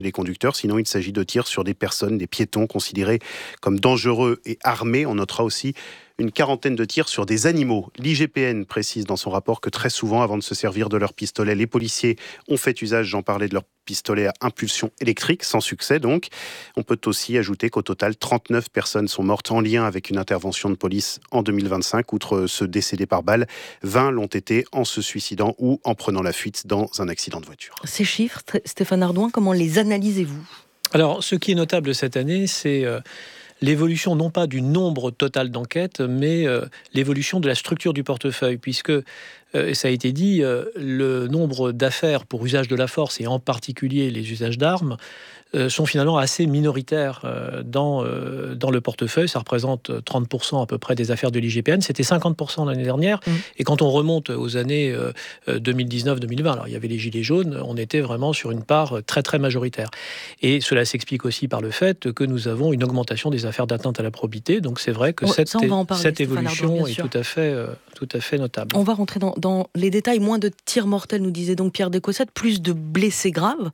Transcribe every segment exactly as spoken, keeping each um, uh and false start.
les conducteurs, sinon il s'agit de tirs sur des personnes, des piétons considérés comme dangereux et armés. On notera aussi une quarantaine de tirs sur des animaux. L'I G P N précise dans son rapport que très souvent, avant de se servir de leur pistolet, les policiers ont fait usage, j'en parlais, de leur pistolet à impulsion électrique, sans succès donc. On peut aussi ajouter qu'au total, trente-neuf personnes sont mortes en lien avec une intervention de police en deux mille vingt-cinq. Outre ceux décédés par balle, vingt l'ont été en se suicidant ou en prenant la fuite dans un accident de voiture. Ces chiffres, Stéphane Ardouin, comment les analysez-vous ? Alors, ce qui est notable cette année, c'est euh, l'évolution non pas du nombre total d'enquêtes, mais euh, l'évolution de la structure du portefeuille, puisque, euh, ça a été dit, euh, le nombre d'affaires pour usage de la force, et en particulier les usages d'armes, euh, sont finalement assez minoritaires euh, dans, euh, dans le portefeuille. Ça représente trente pour cent à peu près des affaires de l'I G P N. C'était cinquante pour cent l'année dernière. Mmh. Et quand on remonte aux années euh, deux mille dix-neuf deux mille vingt, alors il y avait les gilets jaunes, on était vraiment sur une part très très majoritaire. Et cela s'explique aussi par le fait que nous avons une augmentation des affaires d'atteinte à la probité. Donc c'est vrai que ouais, cette, ça, parler, cette évolution Ardouin, est tout à, fait, euh, tout à fait notable. On va rentrer dans, dans les détails. Moins de tirs mortels, nous disait donc Pierre Descossette, plus de blessés graves.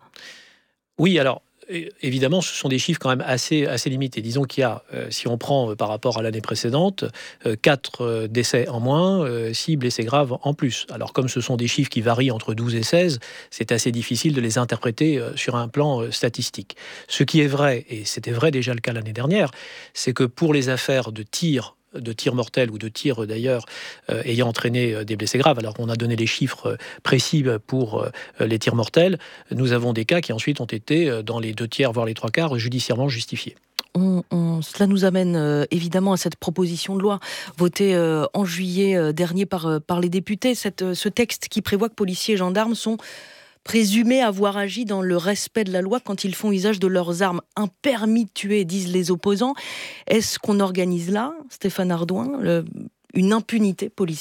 Oui, alors évidemment, ce sont des chiffres quand même assez, assez limités. Disons qu'il y a, euh, si on prend euh, par rapport à l'année précédente, euh, quatre euh, décès en moins, euh, six blessés graves en plus. Alors comme ce sont des chiffres qui varient entre douze et seize, c'est assez difficile de les interpréter euh, sur un plan euh, statistique. Ce qui est vrai, et c'était vrai déjà le cas l'année dernière, c'est que pour les affaires de tirs de tirs mortels ou de tirs d'ailleurs euh, ayant entraîné euh, des blessés graves. Alors on a donné les chiffres euh, précis pour euh, les tirs mortels. Nous avons des cas qui ensuite ont été euh, dans les deux tiers voire les trois quarts judiciairement justifiés. On, on, cela nous amène euh, évidemment à cette proposition de loi votée euh, en juillet euh, dernier par, euh, par les députés. Cette, euh, ce texte qui prévoit que policiers et gendarmes sont présumés avoir agi dans le respect de la loi quand ils font usage de leurs armes. Un permis de tuer, disent les opposants. Est-ce qu'on organise là, Stéphane Ardouin, le, une impunité policière ?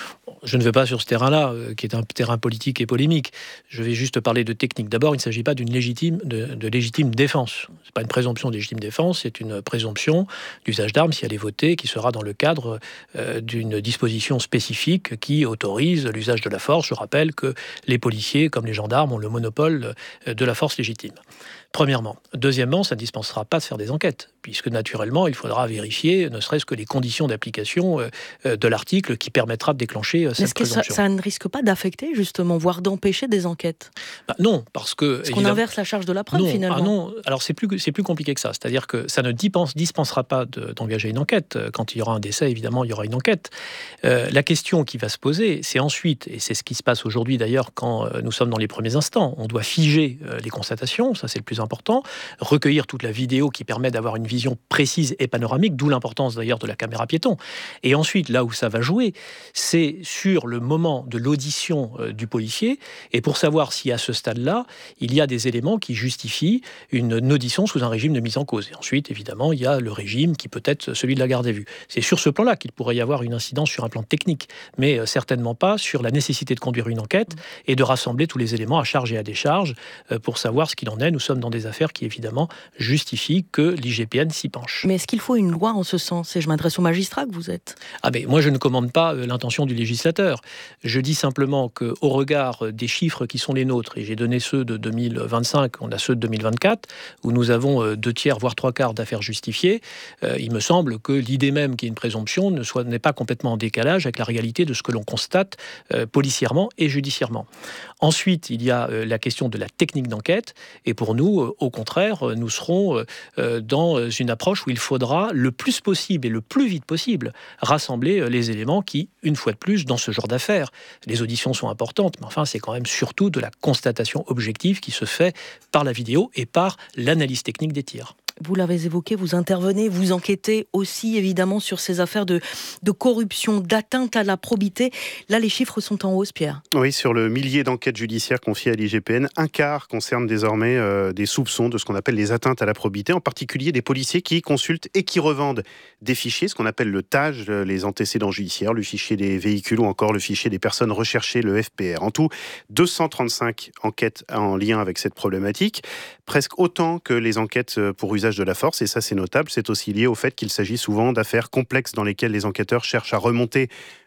Je ne vais pas sur ce terrain-là, euh, qui est un terrain politique et polémique. Je vais juste parler de technique. D'abord, il ne s'agit pas d'une légitime, de, de légitime défense. Ce n'est pas une présomption de légitime défense, c'est une présomption d'usage d'armes, si elle est votée, qui sera dans le cadre euh, d'une disposition spécifique qui autorise l'usage de la force. Je rappelle que les policiers, comme les gendarmes, ont le monopole de la force légitime. Premièrement. Deuxièmement, ça ne dispensera pas de faire des enquêtes, puisque naturellement, il faudra vérifier, ne serait-ce que les conditions d'application euh, de l'article qui permettra de déclencher euh, cette Est-ce que ça, ça ne risque pas d'affecter, justement, voire d'empêcher des enquêtes ? Bah non, parce que... Parce qu'on inverse la charge de la preuve, non, finalement. Ah non, alors c'est plus, c'est plus compliqué que ça. C'est-à-dire que ça ne dispense, dispensera pas de, d'engager une enquête. Quand il y aura un décès, évidemment, il y aura une enquête. Euh, la question qui va se poser, c'est ensuite, et c'est ce qui se passe aujourd'hui d'ailleurs quand euh, nous sommes dans les premiers instants, on doit figer euh, les constatations, ça c'est le plus important, recueillir toute la vidéo qui permet d'avoir une vision précise et panoramique, d'où l'importance d'ailleurs de la caméra piéton. Et ensuite, là où ça va jouer, c'est sur le moment de l'audition euh, du policier, et pour savoir si à ce stade-là, il y a des éléments qui justifient une, une audition sous un régime de mise en cause. Et ensuite, évidemment, il y a le régime qui peut être celui de la garde à vue. C'est sur ce plan-là qu'il pourrait y avoir une incidence sur un plan technique, mais euh, certainement pas sur la nécessité de conduire une enquête et de rassembler tous les éléments à charge et à décharge euh, pour savoir ce qu'il en est. Nous sommes dans des affaires qui, évidemment, justifient que l'I G P N s'y penche. Mais est-ce qu'il faut une loi en ce sens ? Et je m'adresse aux magistrats que vous êtes. Ah ben, moi, je ne commande pas euh, l'intention du législateur. Je dis simplement qu'au regard des chiffres qui sont les nôtres, et j'ai donné ceux de deux mille vingt-cinq, on a ceux de deux mille vingt-quatre, où nous avons euh, deux tiers, voire trois quarts d'affaires justifiées, euh, il me semble que l'idée même qu'il y ait une présomption ne soit, n'est pas complètement en décalage avec la réalité de ce que l'on constate euh, policièrement et judiciairement. Ensuite, il y a euh, la question de la technique d'enquête, et pour nous, euh, au contraire, euh, nous serons euh, euh, dans une approche où il faudra le plus possible et le plus vite possible rassembler euh, les éléments qui, une fois de plus, dans ce genre d'affaires, les auditions sont importantes, mais enfin, c'est quand même surtout de la constatation objective qui se fait par la vidéo et par l'analyse technique des tirs. Vous l'avez évoqué, vous intervenez, vous enquêtez aussi évidemment sur ces affaires de, de corruption, d'atteinte à la probité. Là, les chiffres sont en hausse, Pierre. Oui, sur le millier d'enquêtes judiciaires confiées à l'I G P N, un quart concerne désormais euh, des soupçons de ce qu'on appelle les atteintes à la probité, en particulier des policiers qui consultent et qui revendent des fichiers, ce qu'on appelle le T A J, les antécédents judiciaires, le fichier des véhicules ou encore le fichier des personnes recherchées, le F P R. En tout, deux cent trente-cinq enquêtes en lien avec cette problématique, presque autant que les enquêtes pour usage de la force, et ça c'est notable, c'est aussi lié au fait qu'il s'agit souvent d'affaires complexes dans lesquelles les enquêteurs cherchent à remonter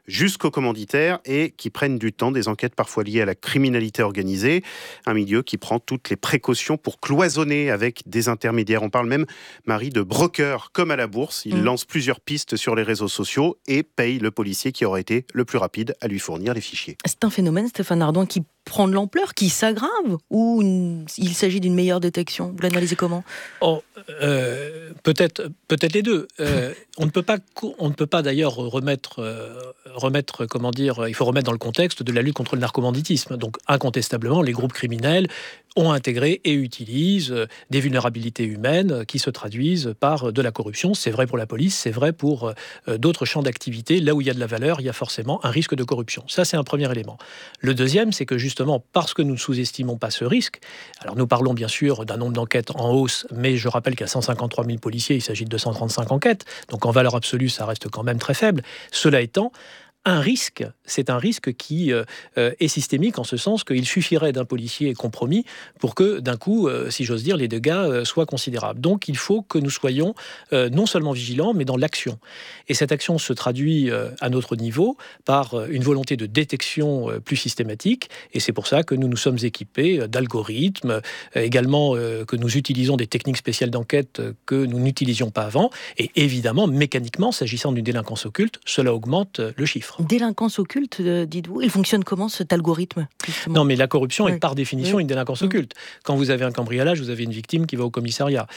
jusqu'aux commanditaires et qui prennent du temps, des enquêtes parfois liées à la criminalité organisée, un milieu qui prend toutes les précautions pour cloisonner avec des intermédiaires. On parle même, Marie, de broker comme à la bourse. Il mmh. lance plusieurs pistes sur les réseaux sociaux et paye le policier qui aurait été le plus rapide à lui fournir les fichiers. C'est un phénomène, Stéphane Ardouin, qui prend de l'ampleur, qui s'aggrave, ou une... il s'agit d'une meilleure détection? Vous l'analysez comment? oh, euh, peut-être, peut-être les deux. Euh, on ne peut pas, on ne peut pas d'ailleurs remettre, euh, remettre, comment dire, il faut remettre dans le contexte de la lutte contre le narcobanditisme. Donc incontestablement, les groupes criminels ont intégré et utilisent des vulnérabilités humaines qui se traduisent par de la corruption. C'est vrai pour la police, c'est vrai pour euh, d'autres champs d'activité. Là où il y a de la valeur, il y a forcément un risque de corruption. Ça, c'est un premier élément. Le deuxième, c'est que justement, parce que nous ne sous-estimons pas ce risque, alors nous parlons bien sûr d'un nombre d'enquêtes en hausse, mais je rappelle qu'il y a cent cinquante-trois mille policiers, il s'agit de deux cent trente-cinq enquêtes, donc en valeur absolue, ça reste quand même très faible. Cela étant, un risque, c'est un risque qui euh, est systémique en ce sens qu'il suffirait d'un policier compromis pour que, d'un coup, euh, si j'ose dire, les dégâts euh, soient considérables. Donc, il faut que nous soyons euh, non seulement vigilants, mais dans l'action. Et cette action se traduit euh, à notre niveau par euh, une volonté de détection euh, plus systématique. Et c'est pour ça que nous nous sommes équipés euh, d'algorithmes, euh, également euh, que nous utilisons des techniques spéciales d'enquête euh, que nous n'utilisions pas avant. Et évidemment, mécaniquement, s'agissant d'une délinquance occulte, cela augmente euh, le chiffre. Délinquance occulte, dites-vous, il fonctionne comment cet algorithme justement? Non, mais la corruption oui. est par définition oui. une délinquance oui. occulte. Quand vous avez un cambriolage, vous avez une victime qui va au commissariat.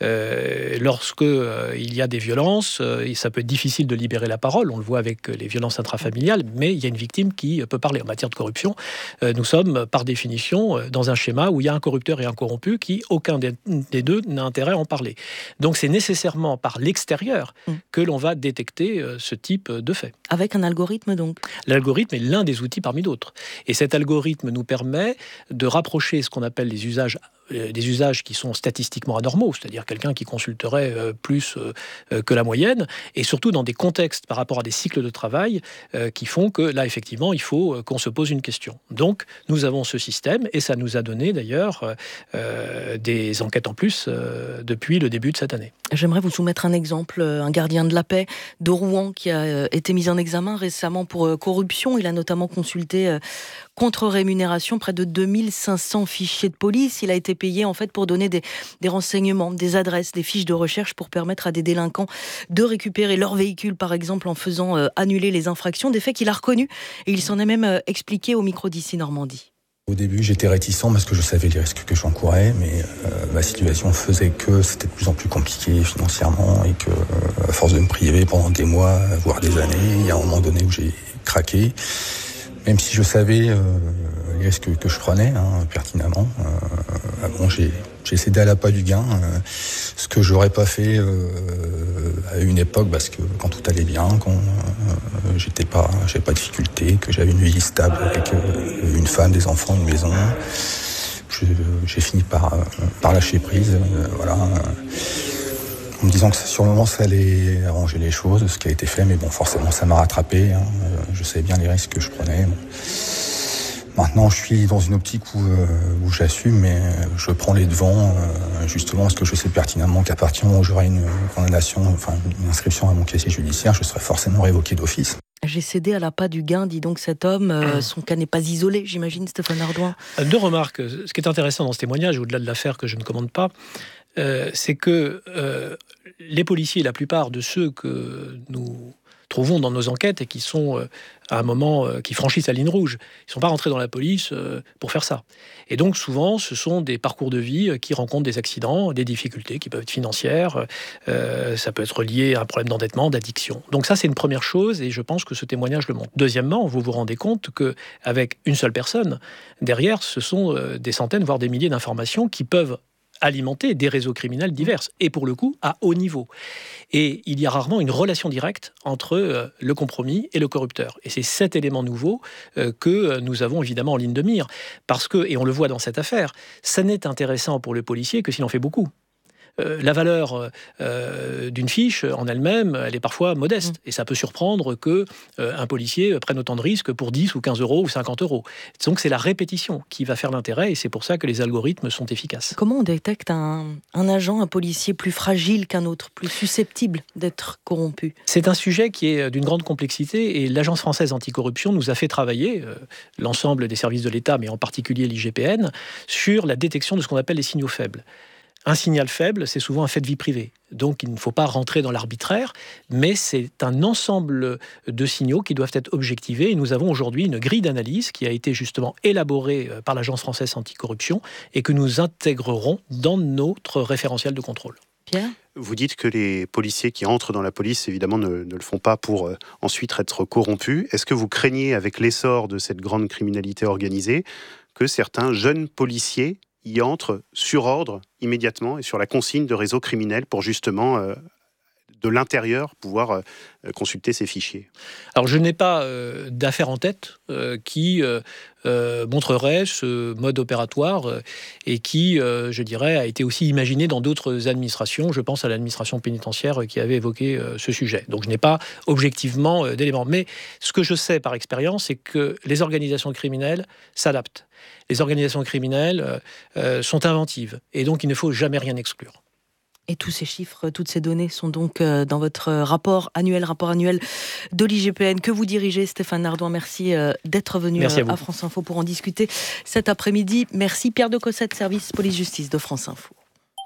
Euh, lorsque euh, il y a des violences, euh, ça peut être difficile de libérer la parole. On le voit avec les violences intrafamiliales, mais il y a une victime qui peut parler. En matière de corruption, euh, nous sommes par définition dans un schéma où il y a un corrupteur et un corrompu qui, aucun des, des deux n'a intérêt à en parler. Donc c'est nécessairement par l'extérieur mm. que l'on va détecter euh, ce type de fait. Avec un algorithme donc. L'algorithme est l'un des outils parmi d'autres. Et cet algorithme nous permet de rapprocher ce qu'on appelle les usages des usages qui sont statistiquement anormaux, c'est-à-dire quelqu'un qui consulterait euh, plus euh, que la moyenne, et surtout dans des contextes par rapport à des cycles de travail euh, qui font que là, effectivement, il faut euh, qu'on se pose une question. Donc, nous avons ce système, et ça nous a donné d'ailleurs euh, des enquêtes en plus euh, depuis le début de cette année. J'aimerais vous soumettre un exemple, un gardien de la paix de Rouen qui a été mis en examen récemment pour corruption. Il a notamment consulté contre rémunération près de deux mille cinq cents fichiers de police. Il a été payé en fait pour donner des, des renseignements, des adresses, des fiches de recherche pour permettre à des délinquants de récupérer leur véhicule, par exemple, en faisant euh, annuler les infractions, des faits qu'il a reconnus. Et il s'en est même euh, expliqué au micro d'ici Normandie. Au début, j'étais réticent parce que je savais les risques que j'encourais, mais euh, ma situation faisait que c'était de plus en plus compliqué financièrement et que, euh, à force de me priver pendant des mois, voire des années, il y a un moment donné où j'ai craqué. Même si je savais euh, les risques que je prenais hein, pertinemment, euh, bon, j'ai, j'ai cédé à l'appât du gain, euh, ce que j'aurais pas fait euh, à une époque, parce que quand tout allait bien, quand euh, j'étais pas, j'avais pas de difficulté, que j'avais une vie stable avec euh, une femme, des enfants, une maison, je, j'ai fini par, par lâcher prise, euh, voilà. En me disant que sur le moment ça allait arranger les choses, ce qui a été fait, mais bon, forcément ça m'a rattrapé, hein. Je savais bien les risques que je prenais. Maintenant je suis dans une optique où, euh, où j'assume, mais je prends les devants, euh, justement parce que je sais pertinemment qu'à partir du moment où j'aurai une condamnation, enfin une inscription à mon casier judiciaire, je serai forcément révoqué d'office. J'ai cédé à l'appât du gain, dit donc cet homme. Euh, son cas n'est pas isolé, j'imagine, Stéphane Ardouin. Deux remarques. Ce qui est intéressant dans ce témoignage, au-delà de l'affaire que je ne commande pas, euh, c'est que euh, les policiers, la plupart de ceux que nous trouvons dans nos enquêtes et qui sont euh, à un moment euh, qui franchissent la ligne rouge, ils ne sont pas rentrés dans la police euh, pour faire ça. Et donc souvent, ce sont des parcours de vie euh, qui rencontrent des accidents, des difficultés qui peuvent être financières, euh, ça peut être lié à un problème d'endettement, d'addiction. Donc ça, c'est une première chose et je pense que ce témoignage le montre. Deuxièmement, vous vous rendez compte qu'avec une seule personne, derrière, ce sont euh, des centaines, voire des milliers d'informations qui peuvent alimenter des réseaux criminels divers, et pour le coup, à haut niveau. Et il y a rarement une relation directe entre euh, le compromis et le corrupteur. Et c'est cet élément nouveau euh, que nous avons évidemment en ligne de mire. Parce que, et on le voit dans cette affaire, ça n'est intéressant pour le policier que s'il en fait beaucoup. Euh, la valeur euh, d'une fiche en elle-même, elle est parfois modeste. Mmh. Et ça peut surprendre qu'un euh, policier prenne autant de risques pour dix ou quinze euros ou cinquante euros. Donc c'est la répétition qui va faire l'intérêt et c'est pour ça que les algorithmes sont efficaces. Comment on détecte un, un agent, un policier plus fragile qu'un autre, plus susceptible d'être corrompu ? C'est un sujet qui est d'une grande complexité et l'Agence française anticorruption nous a fait travailler, euh, l'ensemble des services de l'État, mais en particulier l'I G P N, sur la détection de ce qu'on appelle les signaux faibles. Un signal faible, c'est souvent un fait de vie privée. Donc, il ne faut pas rentrer dans l'arbitraire, mais c'est un ensemble de signaux qui doivent être objectivés. Et nous avons aujourd'hui une grille d'analyse qui a été justement élaborée par l'Agence française anticorruption et que nous intégrerons dans notre référentiel de contrôle. Pierre ? Vous dites que les policiers qui entrent dans la police, évidemment, ne, ne le font pas pour euh, ensuite être corrompus. Est-ce que vous craignez, avec l'essor de cette grande criminalité organisée, que certains jeunes policiers y entre sur ordre immédiatement et sur la consigne de réseaux criminels pour justement euh, de l'intérieur pouvoir euh, consulter ces fichiers? Alors je n'ai pas euh, d'affaire en tête euh, qui euh, euh, montrerait ce mode opératoire euh, et qui, euh, je dirais, a été aussi imaginé dans d'autres administrations. Je pense à l'administration pénitentiaire qui avait évoqué euh, ce sujet. Donc je n'ai pas objectivement euh, d'éléments. Mais ce que je sais par expérience, c'est que les organisations criminelles s'adaptent. Les organisations criminelles euh, euh, sont inventives et donc il ne faut jamais rien exclure. Et tous ces chiffres, toutes ces données sont donc euh, dans votre rapport annuel, rapport annuel de l'I G P N que vous dirigez, Stéphane Nardouin. Merci euh, d'être venu Merci à, à France Info pour en discuter cet après-midi. Merci Pierre de Cossette, service police-justice de France Info.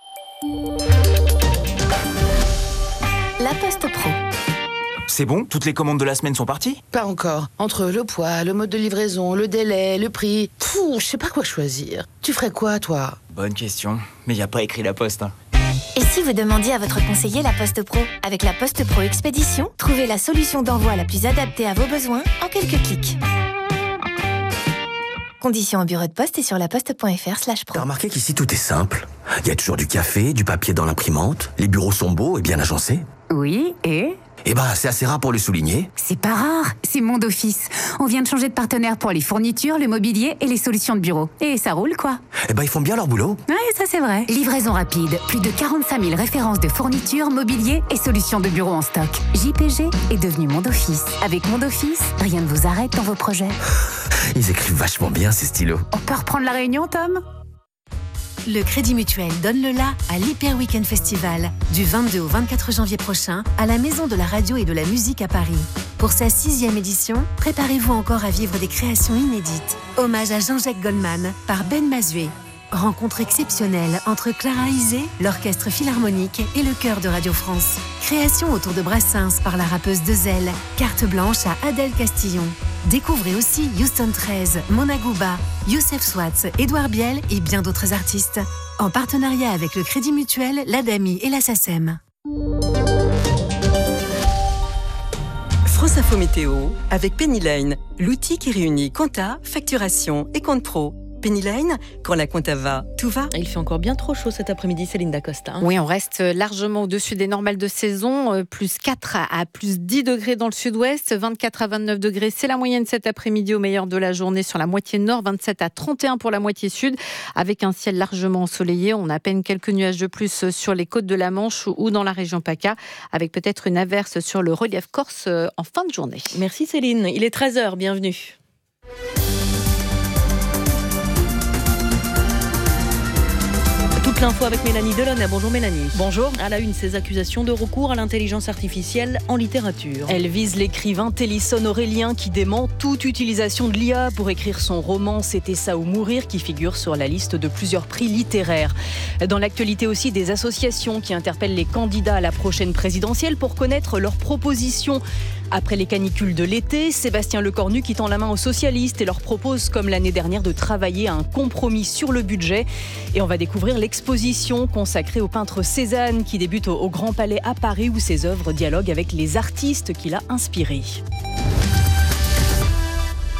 La Poste Pro. C'est bon? Toutes les commandes de la semaine sont parties? Pas encore. Entre le poids, le mode de livraison, le délai, le prix... Pfff, je sais pas quoi choisir. Tu ferais quoi, toi? Bonne question. Mais y a pas écrit la Poste, hein. Et si vous demandiez à votre conseiller La Poste Pro? Avec La Poste Pro Expédition, trouvez la solution d'envoi la plus adaptée à vos besoins en quelques clics. Conditions au bureau de poste et sur laposte.fr slash pro. T'as remarqué qu'ici tout est simple? Il y a toujours du café, du papier dans l'imprimante, les bureaux sont beaux et bien agencés. Oui, et Eh ben, c'est assez rare pour le souligner. C'est pas rare, c'est Monde Office. On vient de changer de partenaire pour les fournitures, le mobilier et les solutions de bureau. Et ça roule, quoi. Eh ben, ils font bien leur boulot. Ouais, ça c'est vrai. Livraison rapide, plus de quarante-cinq mille références de fournitures, mobilier et solutions de bureau en stock. J P G est devenu Monde Office. Avec Monde Office, rien ne vous arrête dans vos projets. Ils écrivent vachement bien, ces stylos. On peut reprendre la réunion, Tom ? Le Crédit Mutuel donne le la à l'Hyper Weekend Festival du vingt-deux au vingt-quatre janvier prochain à la Maison de la Radio et de la Musique à Paris. Pour sa sixième édition, préparez-vous encore à vivre des créations inédites. Hommage à Jean-Jacques Goldman par Ben Mazué. Rencontre exceptionnelle entre Clara Isé, l'Orchestre Philharmonique et le Chœur de Radio France. Création autour de Brassens par la rappeuse Dezel. Carte blanche à Adèle Castillon. Découvrez aussi Houston treize, Mona Gouba, Youssef Swatz, Édouard Biel et bien d'autres artistes. En partenariat avec le Crédit Mutuel, l'Adami et la SACEM. France Info Météo avec Penny Lane, l'outil qui réunit compta, facturation et compte pro. Penny Lane, quand la compta va, tout va. Il fait encore bien trop chaud cet après-midi, Céline Dacosta. Hein. Oui, on reste largement au-dessus des normales de saison, euh, plus quatre à plus dix degrés dans le sud-ouest, vingt-quatre à vingt-neuf degrés, c'est la moyenne cet après-midi au meilleur de la journée sur la moitié nord, vingt-sept à trente et un pour la moitié sud, avec un ciel largement ensoleillé. On a à peine quelques nuages de plus sur les côtes de la Manche ou dans la région PACA, avec peut-être une averse sur le relief corse en fin de journée. Merci Céline, il est treize heures, bienvenue. Toute l'info avec Mélanie Delaunay. Bonjour Mélanie. Bonjour. À la une, ces accusations de recours à l'intelligence artificielle en littérature. Elle vise l'écrivain Télisson Aurélien qui dément toute utilisation de l'I A pour écrire son roman C'était ça ou mourir qui figure sur la liste de plusieurs prix littéraires. Dans l'actualité aussi, des associations qui interpellent les candidats à la prochaine présidentielle pour connaître leurs propositions. Après les canicules de l'été, Sébastien Lecornu qui tend la main aux socialistes et leur propose, comme l'année dernière, de travailler à un compromis sur le budget. Et on va découvrir l'exposition consacrée au peintre Cézanne qui débute au Grand Palais à Paris où ses œuvres dialoguent avec les artistes qu'il a inspirés.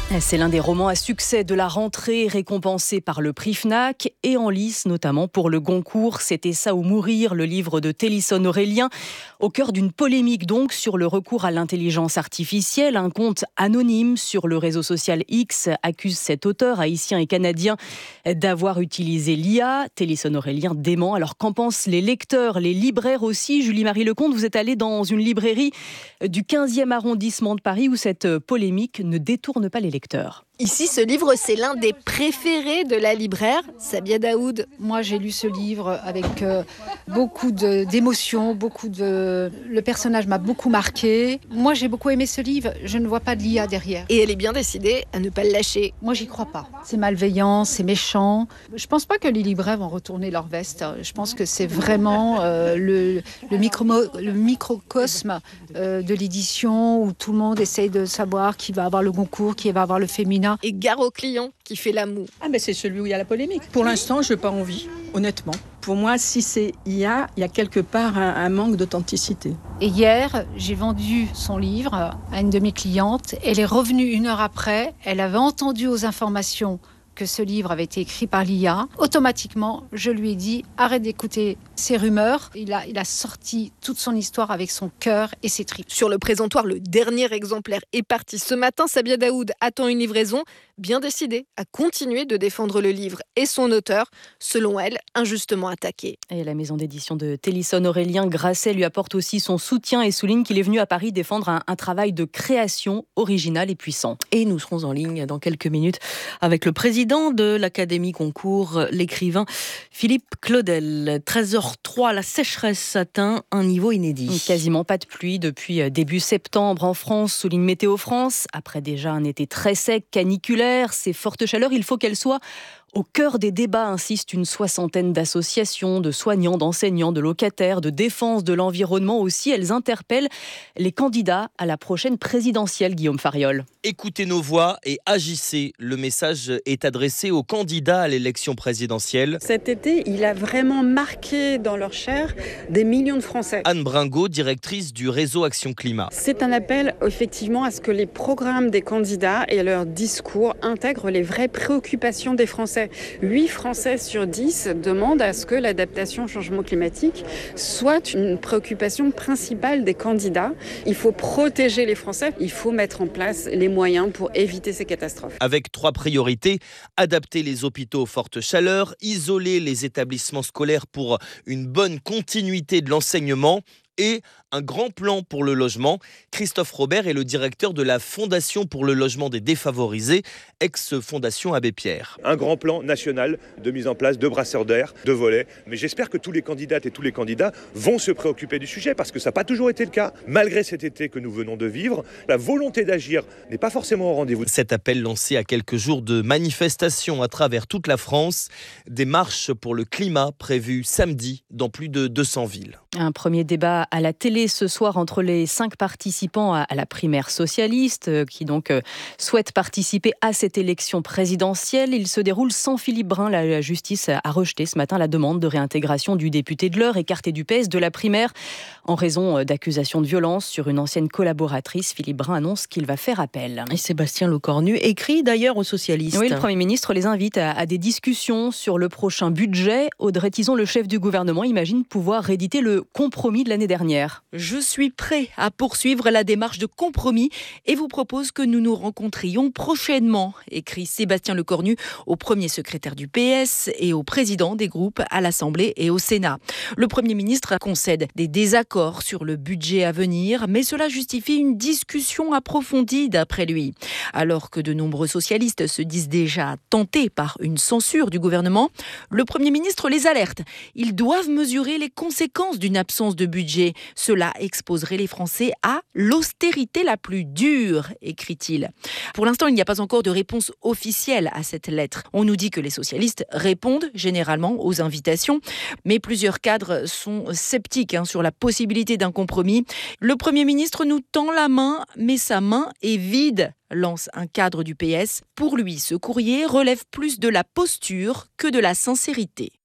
C'est l'un des romans à succès de la rentrée, récompensé par le prix Fnac et en lice notamment pour le Goncourt. C'était ça ou mourir, le livre de Télisson Aurélien, au cœur d'une polémique donc sur le recours à l'intelligence artificielle. Un compte anonyme sur le réseau social X accuse cet auteur haïtien et canadien d'avoir utilisé l'I A. Télisson Aurélien dément. Alors qu'en pensent les lecteurs, les libraires aussi? Julie-Marie Lecomte, vous êtes allée dans une librairie du quinzième arrondissement de Paris où cette polémique ne détourne pas les lecteurs. Ici, ce livre, c'est l'un des préférés de la libraire, Sabia Daoud. Moi, j'ai lu ce livre avec euh, beaucoup de, d'émotions, beaucoup de... Le personnage m'a beaucoup marqué. Moi, j'ai beaucoup aimé ce livre. Je ne vois pas de l'I A derrière. Et elle est bien décidée à ne pas le lâcher. Moi, j'y crois pas. C'est malveillant, c'est méchant. Je pense pas que les libraires vont retourner leur veste. Je pense que c'est vraiment euh, le, le, micro, le microcosme euh, de l'édition où tout le monde essaye de savoir qui va avoir le Goncourt, qui va avoir le féminin. Et gare au client qui fait la moue. Ah ben c'est celui où il y a la polémique. Pour l'instant, je n'ai pas envie, honnêtement. Pour moi, si c'est I A, il y a quelque part un, un manque d'authenticité. Et hier, j'ai vendu son livre à une de mes clientes. Elle est revenue une heure après. Elle avait entendu aux informations que ce livre avait été écrit par l'I A. Automatiquement, je lui ai dit « Arrête d'écouter ces rumeurs ». Il a, il a sorti toute son histoire avec son cœur et ses tripes. Sur le présentoir, le dernier exemplaire est parti ce matin. Sabia Daoud attend une livraison, bien décidée à continuer de défendre le livre et son auteur, selon elle, injustement attaqué. Et la maison d'édition de Télisson Aurélien, Grasset, lui apporte aussi son soutien et souligne qu'il est venu à Paris défendre un, un travail de création original et puissant. Et nous serons en ligne dans quelques minutes avec le président de l'Académie Goncourt, l'écrivain Philippe Claudel. treize heures trois, la sécheresse atteint un niveau inédit. Quasiment pas de pluie depuis début septembre en France, souligne Météo France. Après déjà un été très sec, caniculaire, ces fortes chaleurs, il faut qu'elles soient au cœur des débats, insiste une soixantaine d'associations, de soignants, d'enseignants, de locataires, de défense de l'environnement aussi. Elles interpellent les candidats à la prochaine présidentielle, Guillaume Fariol. Écoutez nos voix et agissez. Le message est adressé aux candidats à l'élection présidentielle. Cet été, il a vraiment marqué dans leur chair des millions de Français. Anne Bringot, directrice du réseau Action Climat. C'est un appel effectivement à ce que les programmes des candidats et leurs discours intègrent les vraies préoccupations des Français. huit Français sur dix demandent à ce que l'adaptation au changement climatique soit une préoccupation principale des candidats. Il faut protéger les Français, il faut mettre en place les moyens pour éviter ces catastrophes. Avec trois priorités, adapter les hôpitaux aux fortes chaleurs, isoler les établissements scolaires pour une bonne continuité de l'enseignement et un grand plan pour le logement. Christophe Robert est le directeur de la Fondation pour le logement des défavorisés, ex-Fondation Abbé Pierre. Un grand plan national de mise en place de brasseurs d'air, de volets. Mais j'espère que tous les candidates et tous les candidats vont se préoccuper du sujet parce que ça n'a pas toujours été le cas. Malgré cet été que nous venons de vivre, la volonté d'agir n'est pas forcément au rendez-vous. Cet appel lancé à quelques jours de manifestations à travers toute la France, des marches pour le climat prévues samedi dans plus de deux cents villes. Un premier débat à la télé ce soir entre les cinq participants à la primaire socialiste qui donc souhaitent participer à cette élection présidentielle. Il se déroule sans Philippe Brun. La justice a rejeté ce matin la demande de réintégration du député de l'Eure, écarté du P S de la primaire en raison d'accusations de violence sur une ancienne collaboratrice. Philippe Brun annonce qu'il va faire appel. Et Sébastien Lecornu écrit d'ailleurs aux socialistes. Oui, le Premier ministre les invite à, à des discussions sur le prochain budget. Audrey Tison, le chef du gouvernement, imagine pouvoir rééditer le compromis de l'année dernière. Je suis prêt à poursuivre la démarche de compromis et vous propose que nous nous rencontrions prochainement, écrit Sébastien Lecornu au premier secrétaire du P S et au président des groupes à l'Assemblée et au Sénat. Le Premier ministre concède des désaccords sur le budget à venir, mais cela justifie une discussion approfondie d'après lui. Alors que de nombreux socialistes se disent déjà tentés par une censure du gouvernement, le Premier ministre les alerte. Ils doivent mesurer les conséquences d'une absence de budget. Cela exposerait les Français à l'austérité la plus dure, écrit-il. Pour l'instant, il n'y a pas encore de réponse officielle à cette lettre. On nous dit que les socialistes répondent généralement aux invitations, mais plusieurs cadres sont sceptiques hein, sur la possibilité d'un compromis. Le Premier ministre nous tend la main, mais sa main est vide, lance un cadre du P S. Pour lui, ce courrier relève plus de la posture que de la sincérité.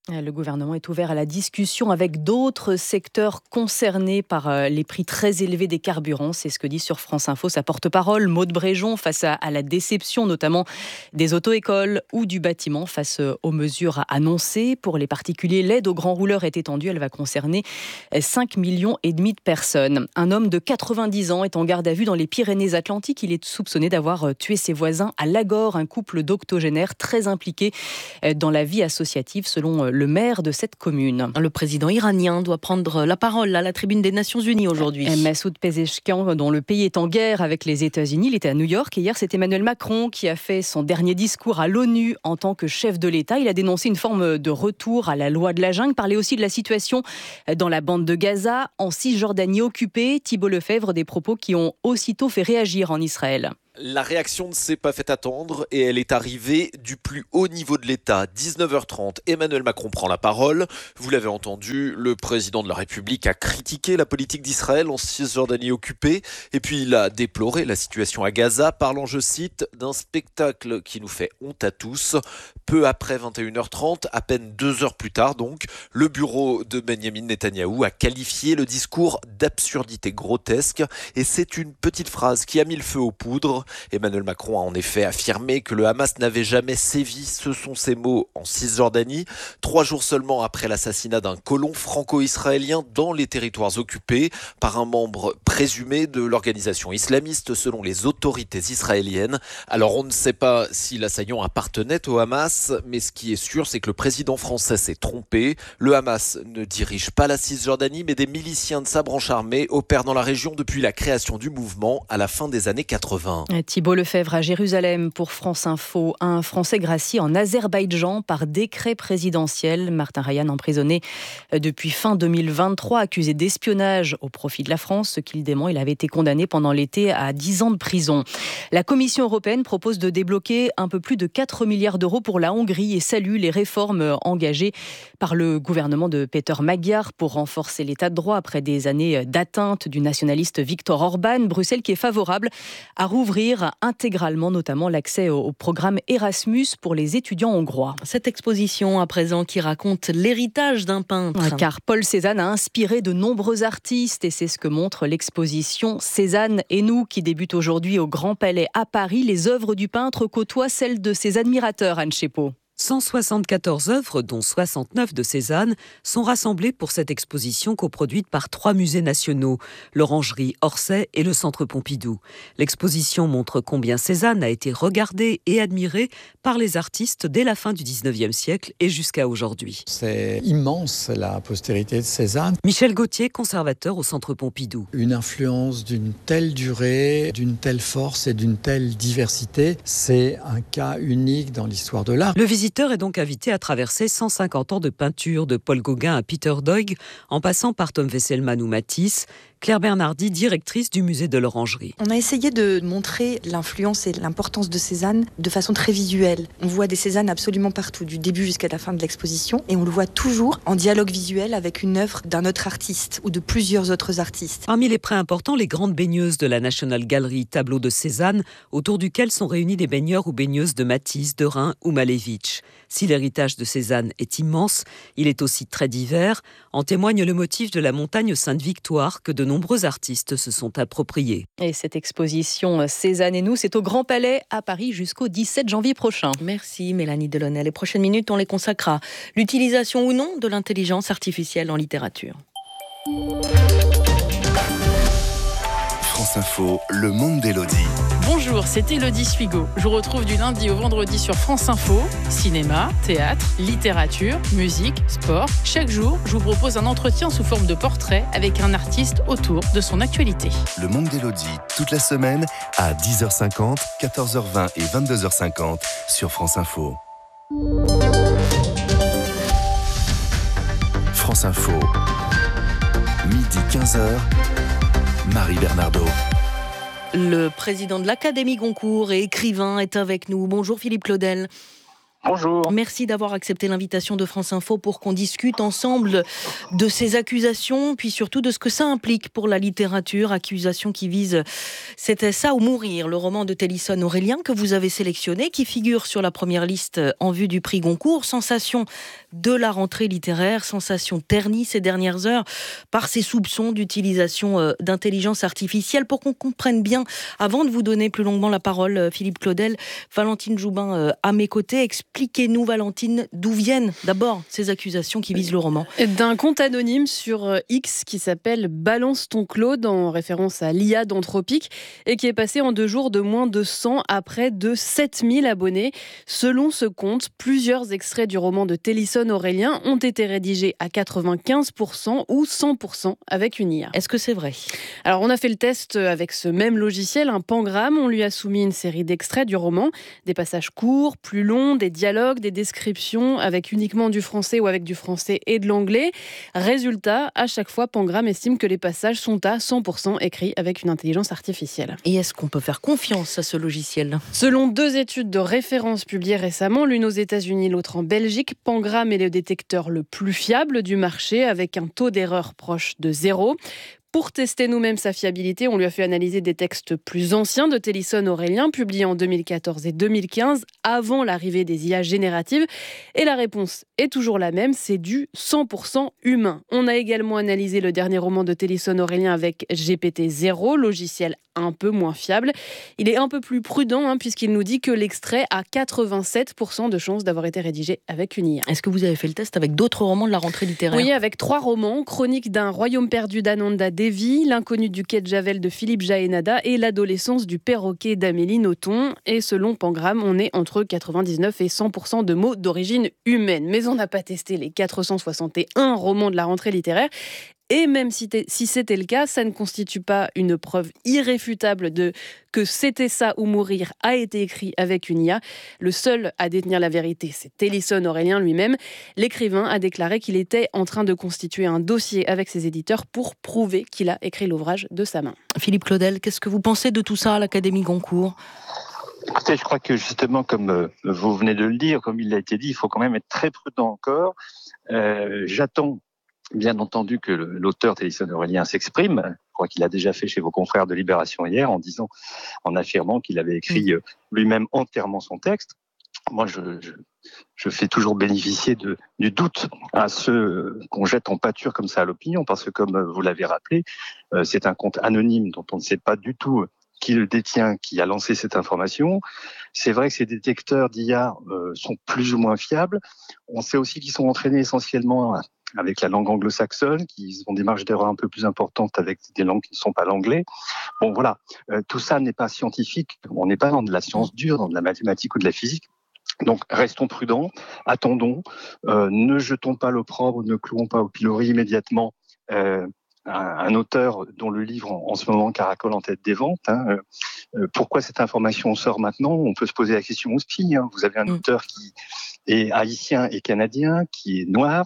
Le gouvernement est ouvert à la discussion avec d'autres secteurs concernés par les prix très élevés des carburants. C'est ce que dit sur France Info sa porte-parole, Maud Bréjon, face à, à la déception notamment des auto-écoles ou du bâtiment face aux mesures annoncées. Pour les particuliers, l'aide aux grands rouleurs est étendue. Elle va concerner cinq millions et demi de personnes. Un homme de quatre-vingt-dix ans est en garde à vue dans les Pyrénées-Atlantiques. Il est soupçonné d'avoir tué ses voisins à Lagor, un couple d'octogénaires très impliqué dans la vie associative selon le maire de cette commune. Le président iranien doit prendre la parole à la tribune des Nations Unies aujourd'hui. Massoud Pezeshkian, dont le pays est en guerre avec les États-Unis, il était à New York. Et hier, c'est Emmanuel Macron qui a fait son dernier discours à l'ONU en tant que chef de l'État. Il a dénoncé une forme de retour à la loi de la jungle, parlait aussi de la situation dans la bande de Gaza, en Cisjordanie occupée. Thibault Lefebvre, des propos qui ont aussitôt fait réagir en Israël. La réaction ne s'est pas fait attendre et elle est arrivée du plus haut niveau de l'État. dix-neuf heures trente, Emmanuel Macron prend la parole. Vous l'avez entendu, le président de la République a critiqué la politique d'Israël en Cisjordanie occupée et puis il a déploré la situation à Gaza, parlant, je cite, d'un spectacle qui nous fait honte à tous. Peu après vingt et une heures trente, à peine deux heures plus tard donc, le bureau de Benyamin Netanyahou a qualifié le discours d'absurdité grotesque et c'est une petite phrase qui a mis le feu aux poudres. Emmanuel Macron a en effet affirmé que le Hamas n'avait jamais sévi, ce sont ses mots, en Cisjordanie, trois jours seulement après l'assassinat d'un colon franco-israélien dans les territoires occupés par un membre présumé de l'organisation islamiste selon les autorités israéliennes. Alors on ne sait pas si l'assaillant appartenait au Hamas, mais ce qui est sûr, c'est que le président français s'est trompé. Le Hamas ne dirige pas la Cisjordanie, mais des miliciens de sa branche armée opèrent dans la région depuis la création du mouvement à la fin des années quatre-vingts. Thibault Lefebvre à Jérusalem pour France Info. Un Français gracié en Azerbaïdjan par décret présidentiel. Martin Ryan emprisonné depuis fin deux mille vingt-trois, accusé d'espionnage au profit de la France. Ce qu'il dément, il avait été condamné pendant l'été à dix ans de prison. La Commission européenne propose de débloquer un peu plus de quatre milliards d'euros pour la Hongrie et salue les réformes engagées par le gouvernement de Peter Magyar pour renforcer l'état de droit après des années d'atteinte du nationaliste Viktor Orban. Bruxelles qui est favorable à rouvrir intégralement notamment l'accès au programme Erasmus pour les étudiants hongrois. Cette exposition à présent qui raconte l'héritage d'un peintre. Car Paul Cézanne a inspiré de nombreux artistes et c'est ce que montre l'exposition Cézanne et nous qui débute aujourd'hui au Grand Palais à Paris. Les œuvres du peintre côtoient celles de ses admirateurs, Anne Chépeau. cent soixante-quatorze œuvres, dont soixante-neuf de Cézanne, sont rassemblées pour cette exposition coproduite par trois musées nationaux, l'Orangerie Orsay et le Centre Pompidou. L'exposition montre combien Cézanne a été regardé et admiré par les artistes dès la fin du dix-neuvième siècle et jusqu'à aujourd'hui. C'est immense la postérité de Cézanne. Michel Gauthier, conservateur au Centre Pompidou. Une influence d'une telle durée, d'une telle force et d'une telle diversité, c'est un cas unique dans l'histoire de l'art. Le visiteur est donc invité à traverser cent cinquante ans de peinture de Paul Gauguin à Peter Doig, en passant par Tom Wesselmann ou Matisse. Claire Bernardi, directrice du musée de l'Orangerie. On a essayé de montrer l'influence et l'importance de Cézanne de façon très visuelle. On voit des Cézannes absolument partout, du début jusqu'à la fin de l'exposition, et on le voit toujours en dialogue visuel avec une œuvre d'un autre artiste ou de plusieurs autres artistes. Parmi les prêts importants, les grandes baigneuses de la National Gallery, tableau de Cézanne, autour duquel sont réunis des baigneurs ou baigneuses de Matisse, Derain ou Malevich. Si l'héritage de Cézanne est immense, il est aussi très divers. En témoigne le motif de la montagne Sainte-Victoire que de nombreux artistes se sont appropriés. Et cette exposition Cézanne et nous, c'est au Grand Palais à Paris jusqu'au dix-sept janvier prochain. Merci Mélanie Delaunay. Les prochaines minutes, on les consacre à l'utilisation ou non de l'intelligence artificielle en littérature. France Info, le monde d'Élodie. Bonjour, c'est Élodie Suigo. Je vous retrouve du lundi au vendredi sur France Info. Cinéma, théâtre, littérature, musique, sport. Chaque jour, je vous propose un entretien sous forme de portrait avec un artiste autour de son actualité. Le monde d'Élodie, toute la semaine à dix heures cinquante, quatorze heures vingt et vingt-deux heures cinquante sur France Info. France Info, midi quinze heures. Marie Bernardo. Le président de l'Académie Goncourt et écrivain est avec nous. Bonjour Philippe Claudel. Bonjour. Merci d'avoir accepté l'invitation de France Info pour qu'on discute ensemble de ces accusations, puis surtout de ce que ça implique pour la littérature. Accusations qui visent C'était ça ou mourir, le roman de Télisson Aurélien que vous avez sélectionné, qui figure sur la première liste en vue du prix Goncourt. Sensation de la rentrée littéraire, sensation ternie ces dernières heures par ces soupçons d'utilisation d'intelligence artificielle. Pour qu'on comprenne bien, avant de vous donner plus longuement la parole, Philippe Claudel, Valentine Joubin à mes côtés, expliquez-nous, Valentine, d'où viennent d'abord ces accusations qui visent le roman. D'un compte anonyme sur X qui s'appelle Balance ton Claude, en référence à l'I A d'Anthropique, et qui est passé en deux jours de moins de cent à près de sept mille abonnés. Selon ce compte, plusieurs extraits du roman de Télisson Aurélien ont été rédigés à quatre-vingt-quinze pour cent ou cent pour cent avec une I A. Est-ce que c'est vrai ? Alors, on a fait le test avec ce même logiciel, un Pangramme. On lui a soumis une série d'extraits du roman, des passages courts, plus longs, des dialogues, des descriptions avec uniquement du français ou avec du français et de l'anglais. Résultat, à chaque fois, Pangramme estime que les passages sont à cent pour cent écrits avec une intelligence artificielle. Et est-ce qu'on peut faire confiance à ce logiciel ? Selon deux études de référence publiées récemment, l'une aux États-Unis, l'autre en Belgique, Pangramme est le détecteur le plus fiable du marché avec un taux d'erreur proche de zéro. Pour tester nous-mêmes sa fiabilité, on lui a fait analyser des textes plus anciens de Télisson Aurélien, publiés en deux mille quatorze et deux mille quinze, avant l'arrivée des I A génératives. Et la réponse est toujours la même, c'est du cent pour cent humain. On a également analysé le dernier roman de Télisson Aurélien avec G P T zéro, logiciel un peu moins fiable. Il est un peu plus prudent hein, puisqu'il nous dit que l'extrait a quatre-vingt-sept pour cent de chances d'avoir été rédigé avec une I A. Est-ce que vous avez fait le test avec d'autres romans de la rentrée littéraire ? Oui, avec trois romans, Chronique d'un royaume perdu d'Ananda Devi, L'inconnu du quai de Javel de Philippe Jaénada et L'adolescence du perroquet d'Amélie Nothomb. Et selon Pangramme, on est entre quatre-vingt-dix-neuf et cent pour cent de mots d'origine humaine. Mais on n'a pas testé les quatre cent soixante et un romans de la rentrée littéraire. Et même si, si c'était le cas, ça ne constitue pas une preuve irréfutable de que C'était ça ou mourir a été écrit avec une I A. Le seul à détenir la vérité, c'est Télisson Aurélien lui-même. L'écrivain a déclaré qu'il était en train de constituer un dossier avec ses éditeurs pour prouver qu'il a écrit l'ouvrage de sa main. Philippe Claudel, qu'est-ce que vous pensez de tout ça à l'Académie Goncourt ? Écoutez, je crois que justement, comme euh, vous venez de le dire, comme il a été dit, il faut quand même être très prudent encore. Euh, j'attends bien entendu que l'auteur Télisson Aurélien s'exprime. Je crois qu'il a déjà fait chez vos confrères de Libération hier en disant, en affirmant qu'il avait écrit lui-même entièrement son texte. Moi, je, je, je fais toujours bénéficier de, du doute à ceux qu'on jette en pâture comme ça à l'opinion, parce que comme vous l'avez rappelé, c'est un compte anonyme dont on ne sait pas du tout qui le détient, qui a lancé cette information. C'est vrai que ces détecteurs d'I A euh, sont plus ou moins fiables. On sait aussi qu'ils sont entraînés essentiellement avec la langue anglo-saxonne, qu'ils ont des marges d'erreur un peu plus importantes avec des langues qui ne sont pas l'anglais. Bon, voilà, euh, tout ça n'est pas scientifique. On n'est pas dans de la science dure, dans de la mathématique ou de la physique. Donc, restons prudents, attendons, euh, ne jetons pas l'opprobre, ne clouons pas au pilori immédiatement euh, un, un auteur dont le livre en, en ce moment caracole en tête des ventes. Hein. Euh, pourquoi cette information sort maintenant ? On peut se poser la question aussi. Hein. Vous avez un auteur qui est haïtien et canadien, qui est noir,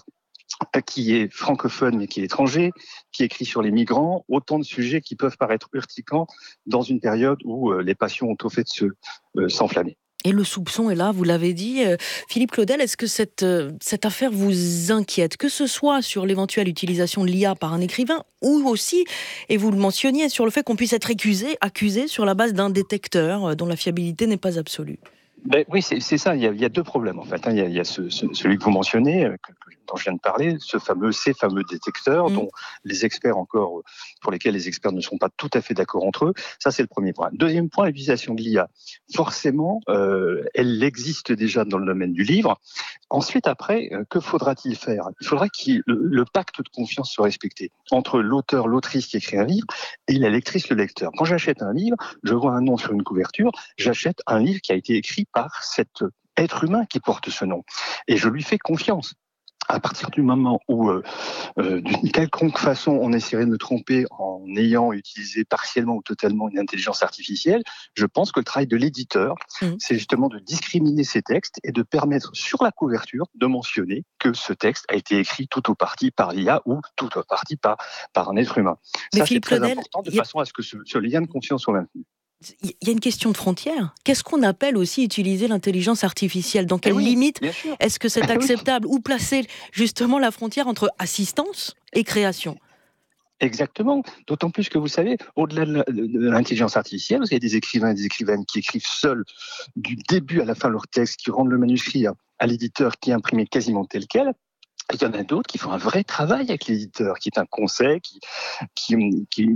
qui est francophone mais qui est étranger, qui écrit sur les migrants, autant de sujets qui peuvent paraître urticants dans une période où euh, les passions ont au fait de se, euh, s'enflammer. Et le soupçon est là, vous l'avez dit. Euh, Philippe Claudel, est-ce que cette, euh, cette affaire vous inquiète ? Que ce soit sur l'éventuelle utilisation de l'I A par un écrivain ou aussi, et vous le mentionniez, sur le fait qu'on puisse être accusé, accusé sur la base d'un détecteur euh, dont la fiabilité n'est pas absolue. Ben oui, c'est, c'est ça. Il y, a, il y a deux problèmes en fait. Il y a, il y a ce, ce, celui que vous mentionnez, que, dont je viens de parler, ce fameux, ces fameux détecteurs, mmh. dont les experts encore, pour lesquels les experts ne sont pas tout à fait d'accord entre eux. Ça, c'est le premier point. Deuxième point, l'utilisation de l'I A. Forcément, euh, elle existe déjà dans le domaine du livre. Ensuite, après, euh, que faudra-t-il faire ? Il faudra que le, le pacte de confiance soit respecté entre l'auteur, l'autrice qui écrit un livre et la lectrice, le lecteur. Quand j'achète un livre, je vois un nom sur une couverture, j'achète un livre qui a été écrit par cet être humain qui porte ce nom. Et je lui fais confiance. À partir du moment où, euh, euh, d'une quelconque façon, on essaierait de me tromper en ayant utilisé partiellement ou totalement une intelligence artificielle, je pense que le travail de l'éditeur, mmh. c'est justement de discriminer ces textes et de permettre sur la couverture de mentionner que ce texte a été écrit tout ou partie par l'I A ou tout ou partie par, par un être humain. Mais ça, Philippe c'est très Claudel, important de a... façon à ce que ce, ce lien de confiance soit maintenu. Il y a une question de frontière. Qu'est-ce qu'on appelle aussi utiliser l'intelligence artificielle ? Dans quelle oui, limite est-ce que c'est acceptable ? Où placer justement la frontière entre assistance et création ? Exactement. D'autant plus que vous savez, au-delà de, la, de l'intelligence artificielle, vous avez des écrivains et des écrivaines qui écrivent seuls du début à la fin leur texte, qui rendent le manuscrit à, à l'éditeur qui est imprimé quasiment tel quel. Il y en a d'autres qui font un vrai travail avec l'éditeur, qui est un conseil, qui, qui, qui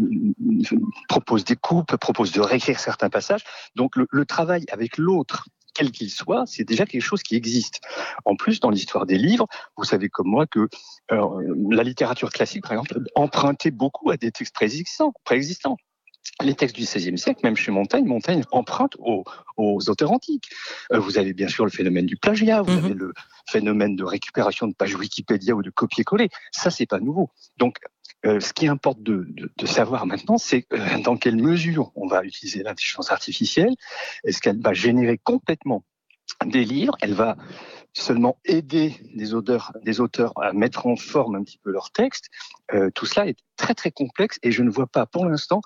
propose des coupes, propose de réécrire certains passages. Donc le, le travail avec l'autre, quel qu'il soit, c'est déjà quelque chose qui existe. En plus, dans l'histoire des livres, vous savez comme moi que euh, la littérature classique, par exemple, empruntait beaucoup à des textes préexistants. préexistants. Les textes du seizième siècle, même chez Montaigne, Montaigne emprunte aux, aux auteurs antiques. Euh, vous avez bien sûr le phénomène du plagiat, vous mmh. avez le phénomène de récupération de pages Wikipédia ou de copier-coller. Ça, c'est pas nouveau. Donc, euh, ce qui importe de, de, de savoir maintenant, c'est euh, dans quelle mesure on va utiliser l'intelligence artificielle. Est-ce qu'elle va générer complètement des livres ? Elle va seulement aider des auteurs, des auteurs à mettre en forme un petit peu leur texte. Euh, tout cela est très très complexe et je ne vois pas pour l'instant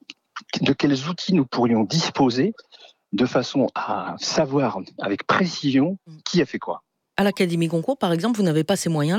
de quels outils nous pourrions disposer de façon à savoir avec précision qui a fait quoi. À l'Académie Goncourt, par exemple, vous n'avez pas ces moyens-là ?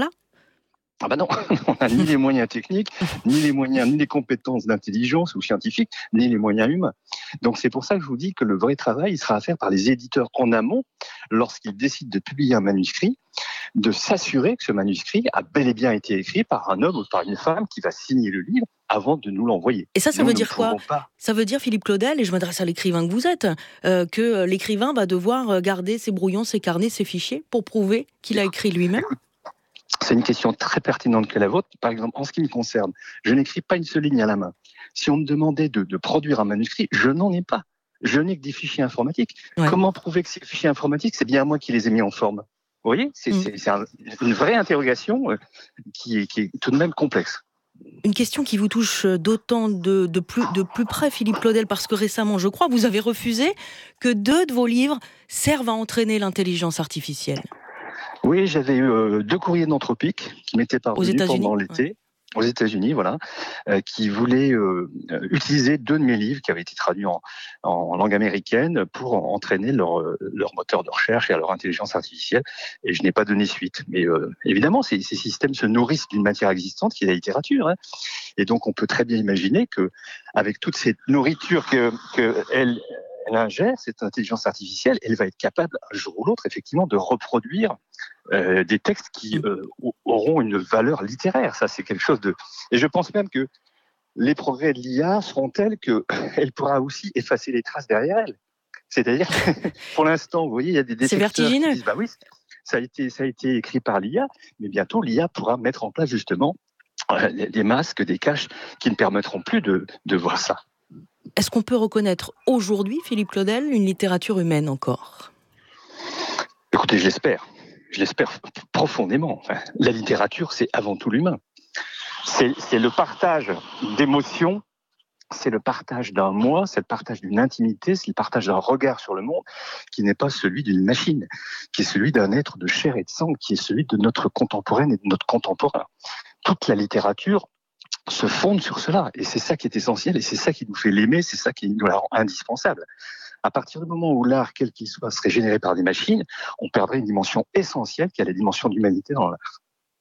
Ah ben non, on n'a ni les moyens techniques, ni les moyens, ni les compétences d'intelligence ou scientifiques, ni les moyens humains. Donc c'est pour ça que je vous dis que le vrai travail, il sera à faire par les éditeurs en amont, lorsqu'ils décident de publier un manuscrit, de s'assurer que ce manuscrit a bel et bien été écrit par un homme ou par une femme qui va signer le livre avant de nous l'envoyer. Et ça, ça nous, veut dire quoi ? pas... Ça veut dire, Philippe Claudel, et je m'adresse à l'écrivain que vous êtes, euh, que l'écrivain va devoir garder ses brouillons, ses carnets, ses fichiers pour prouver qu'il a écrit lui-même ? C'est une question très pertinente que la vôtre. Par exemple, en ce qui me concerne, je n'écris pas une seule ligne à la main. Si on me demandait de, de produire un manuscrit, je n'en ai pas. Je n'ai que des fichiers informatiques. Ouais. Comment prouver que ces fichiers informatiques, c'est bien moi qui les ai mis en forme ? Vous voyez, c'est, mmh. c'est, c'est un, une vraie interrogation euh, qui, est, qui est tout de même complexe. Une question qui vous touche d'autant de, de, plus, de plus près, Philippe Claudel, parce que récemment, je crois, vous avez refusé que deux de vos livres servent à entraîner l'intelligence artificielle. Oui, j'avais eu euh, deux courriers d'Anthropique qui m'étaient parvenus pendant l'été. Ouais. Aux États-Unis, voilà, euh, qui voulaient euh, utiliser deux de mes livres qui avaient été traduits en, en langue américaine pour entraîner leur, leur moteur de recherche et leur intelligence artificielle. Et je n'ai pas donné suite. Mais euh, évidemment, ces, ces systèmes se nourrissent d'une matière existante qui est la littérature. Hein. Et donc, on peut très bien imaginer que, avec toute cette nourriture que, que elle, elle ingère, cette intelligence artificielle, elle va être capable, un jour ou l'autre, effectivement, de reproduire Euh, des textes qui euh, auront une valeur littéraire. Ça, c'est quelque chose de... Et je pense même que les progrès de l'I A seront tels qu'elle pourra aussi effacer les traces derrière elle. C'est-à-dire, pour l'instant, vous voyez, il y a des détecteurs qui disent, bah oui, ça a été, ça a été écrit par l'I A, mais bientôt, l'I A pourra mettre en place, justement, euh, des masques, des caches qui ne permettront plus de, de voir ça. Est-ce qu'on peut reconnaître aujourd'hui, Philippe Claudel, une littérature humaine encore ? Écoutez, je l'espère. Je l'espère profondément. Enfin, la littérature, c'est avant tout l'humain. C'est, c'est le partage d'émotions, c'est le partage d'un moi, c'est le partage d'une intimité, c'est le partage d'un regard sur le monde qui n'est pas celui d'une machine, qui est celui d'un être de chair et de sang, qui est celui de notre contemporaine et de notre contemporain. Toute la littérature se fonde sur cela, et c'est ça qui est essentiel, et c'est ça qui nous fait l'aimer, c'est ça qui nous la rend indispensable. À partir du moment où l'art, quel qu'il soit, serait généré par des machines, on perdrait une dimension essentielle qui est la dimension d'humanité dans l'art.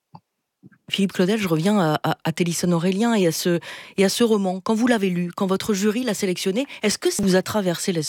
Philippe Claudel, je reviens à, à, à Télisson Aurélien et à, ce, et à ce roman. Quand vous l'avez lu, quand votre jury l'a sélectionné, est-ce que ça vous a traversé l'esprit ?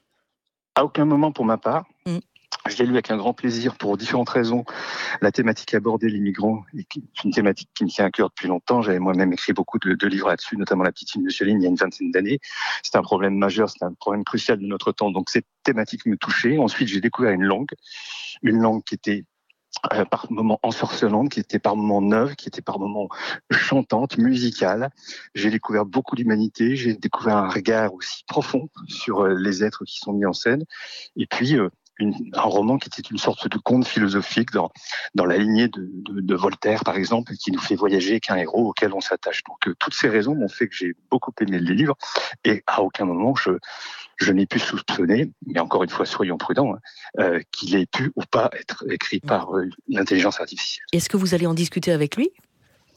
À aucun moment pour ma part. Mm. Je l'ai lu avec un grand plaisir pour différentes raisons. La thématique abordée, les migrants, est une thématique qui me tient à cœur depuis longtemps. J'avais moi-même écrit beaucoup de, de livres là-dessus, notamment La petite fille de Mussolini il y a une vingtaine d'années. C'est un problème majeur, c'est un problème crucial de notre temps. Donc cette thématique me touchait. Ensuite, j'ai découvert une langue, une langue qui était euh, par moments ensorcelante, qui était par moments neuve, qui était par moments chantante, musicale. J'ai découvert beaucoup d'humanité. J'ai découvert un regard aussi profond sur euh, les êtres qui sont mis en scène. Et puis euh, Une, un roman qui était une sorte de conte philosophique dans, dans la lignée de, de, de Voltaire, par exemple, qui nous fait voyager, qu'un héros auquel on s'attache. Donc, euh, toutes ces raisons m'ont fait que j'ai beaucoup aimé le livre, et à aucun moment je, je n'ai pu soupçonner, mais encore une fois, soyons prudents, hein, euh, qu'il ait pu ou pas être écrit par euh, l'intelligence artificielle. Est-ce que vous allez en discuter avec lui ?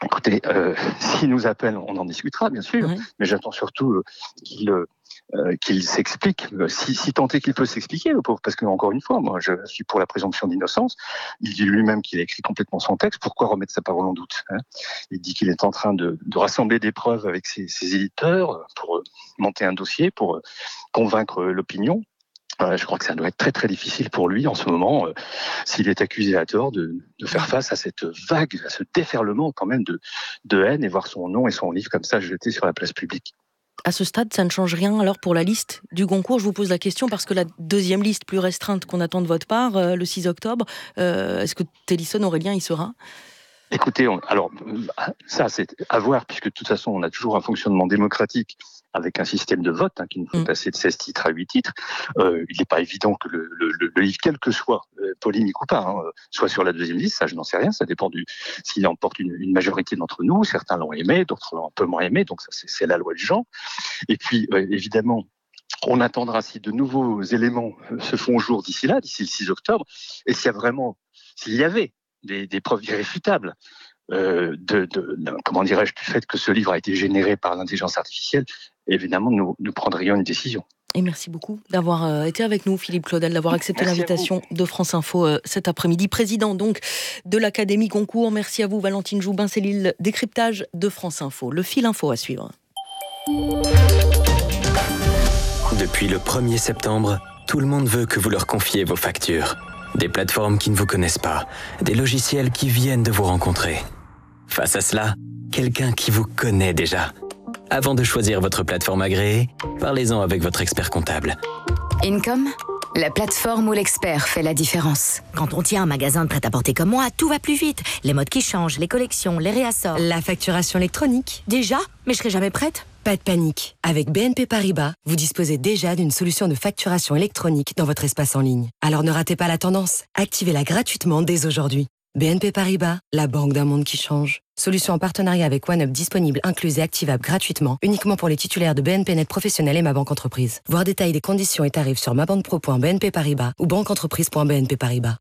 Écoutez, euh, s'il nous appelle, on en discutera, bien sûr, oui. mais j'attends surtout euh, qu'il, euh, qu'il s'explique, si, si tant est qu'il peut s'expliquer, le pauvre, parce que, encore une fois, moi, je suis pour la présomption d'innocence. Il dit lui-même qu'il a écrit complètement son texte. Pourquoi remettre sa parole en doute, hein? Il dit qu'il est en train de, de rassembler des preuves avec ses, ses éditeurs pour euh, monter un dossier, pour euh, convaincre l'opinion. Euh, je crois que ça doit être très très difficile pour lui en ce moment, euh, s'il est accusé à tort, de, de faire face à cette vague, à ce déferlement quand même de, de haine et voir son nom et son livre comme ça jeté sur la place publique. À ce stade, ça ne change rien alors pour la liste du Goncourt. Je vous pose la question parce que la deuxième liste plus restreinte qu'on attend de votre part, euh, le six octobre, euh, est-ce que Télisson Aurélien y sera ? Écoutez, on, alors ça c'est à voir puisque de toute façon on a toujours un fonctionnement démocratique avec un système de vote hein, qui nous fait mmh. passer de seize titres à huit titres. Euh, il n'est pas évident que le, le, le livre, quel que soit euh, polémique ou pas, hein, soit sur la deuxième liste. Ça, je n'en sais rien. Ça dépend du s'il emporte une, une majorité d'entre nous. Certains l'ont aimé, d'autres l'ont un peu moins aimé. Donc ça, c'est, c'est la loi du genre. Et puis euh, évidemment. On attendra si de nouveaux éléments se font jour d'ici là, d'ici le six octobre, et s'il y a vraiment, s'il y avait des, des preuves irréfutables euh, de, de, de, comment dirais-je, du fait que ce livre a été généré par l'intelligence artificielle, évidemment, nous, nous prendrions une décision. Et merci beaucoup d'avoir euh, été avec nous, Philippe Claudel, d'avoir accepté merci l'invitation de France Info euh, cet après-midi. Président donc de l'Académie Goncourt. Merci à vous, Valentine Joubin. C'est le décryptage de France Info. Le fil info à suivre. Depuis le premier septembre, tout le monde veut que vous leur confiez vos factures. Des plateformes qui ne vous connaissent pas, des logiciels qui viennent de vous rencontrer. Face à cela, quelqu'un qui vous connaît déjà. Avant de choisir votre plateforme agréée, parlez-en avec votre expert comptable. Income, la plateforme où l'expert fait la différence. Quand on tient un magasin de prêt-à-porter comme moi, tout va plus vite. Les modes qui changent, les collections, les réassorts. La facturation électronique. Déjà ? Mais je serai jamais prête ? Pas de panique. Avec B N P Paribas, vous disposez déjà d'une solution de facturation électronique dans votre espace en ligne. Alors ne ratez pas la tendance. Activez-la gratuitement dès aujourd'hui. B N P Paribas, la banque d'un monde qui change. Solution en partenariat avec OneUp disponible, incluse et activable gratuitement, uniquement pour les titulaires de B N P Net Professionnel et Ma Banque Entreprise. Voir détail des conditions et tarifs sur mabanquepro point b n p paribas ou banqueentreprise point b n p paribas.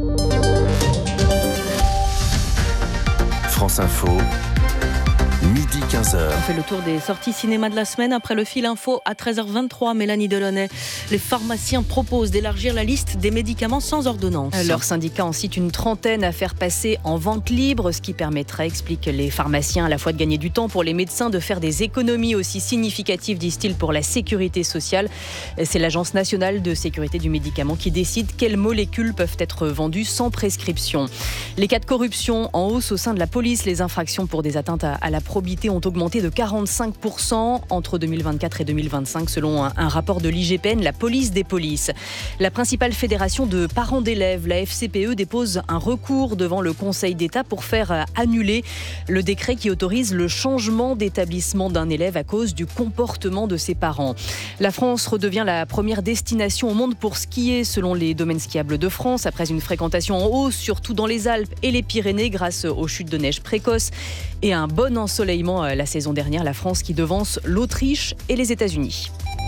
France Info. Midi quinze heures. On fait le tour des sorties cinéma de la semaine. Après le fil info à treize heures vingt-trois, Mélanie Delaunay. Les pharmaciens proposent d'élargir la liste des médicaments sans ordonnance. Leur syndicat en cite une trentaine à faire passer en vente libre, ce qui permettrait, expliquent les pharmaciens, à la fois de gagner du temps pour les médecins, de faire des économies aussi significatives, disent-ils, pour la sécurité sociale. C'est l'Agence nationale de sécurité du médicament qui décide quelles molécules peuvent être vendues sans prescription. Les cas de corruption en hausse au sein de la police. Les infractions pour des atteintes à la probité ont augmenté de quarante-cinq pour cent entre deux mille vingt-quatre et deux mille vingt-cinq selon un, un rapport de l'I G P N, la police des polices. La principale fédération de parents d'élèves, la F C P E, dépose un recours devant le Conseil d'État pour faire annuler le décret qui autorise le changement d'établissement d'un élève à cause du comportement de ses parents. La France redevient la première destination au monde pour skier selon les domaines skiables de France, après une fréquentation en hausse, surtout dans les Alpes et les Pyrénées grâce aux chutes de neige précoces et un bon ensoleillement la saison dernière. La France qui devance l'Autriche et les États-Unis.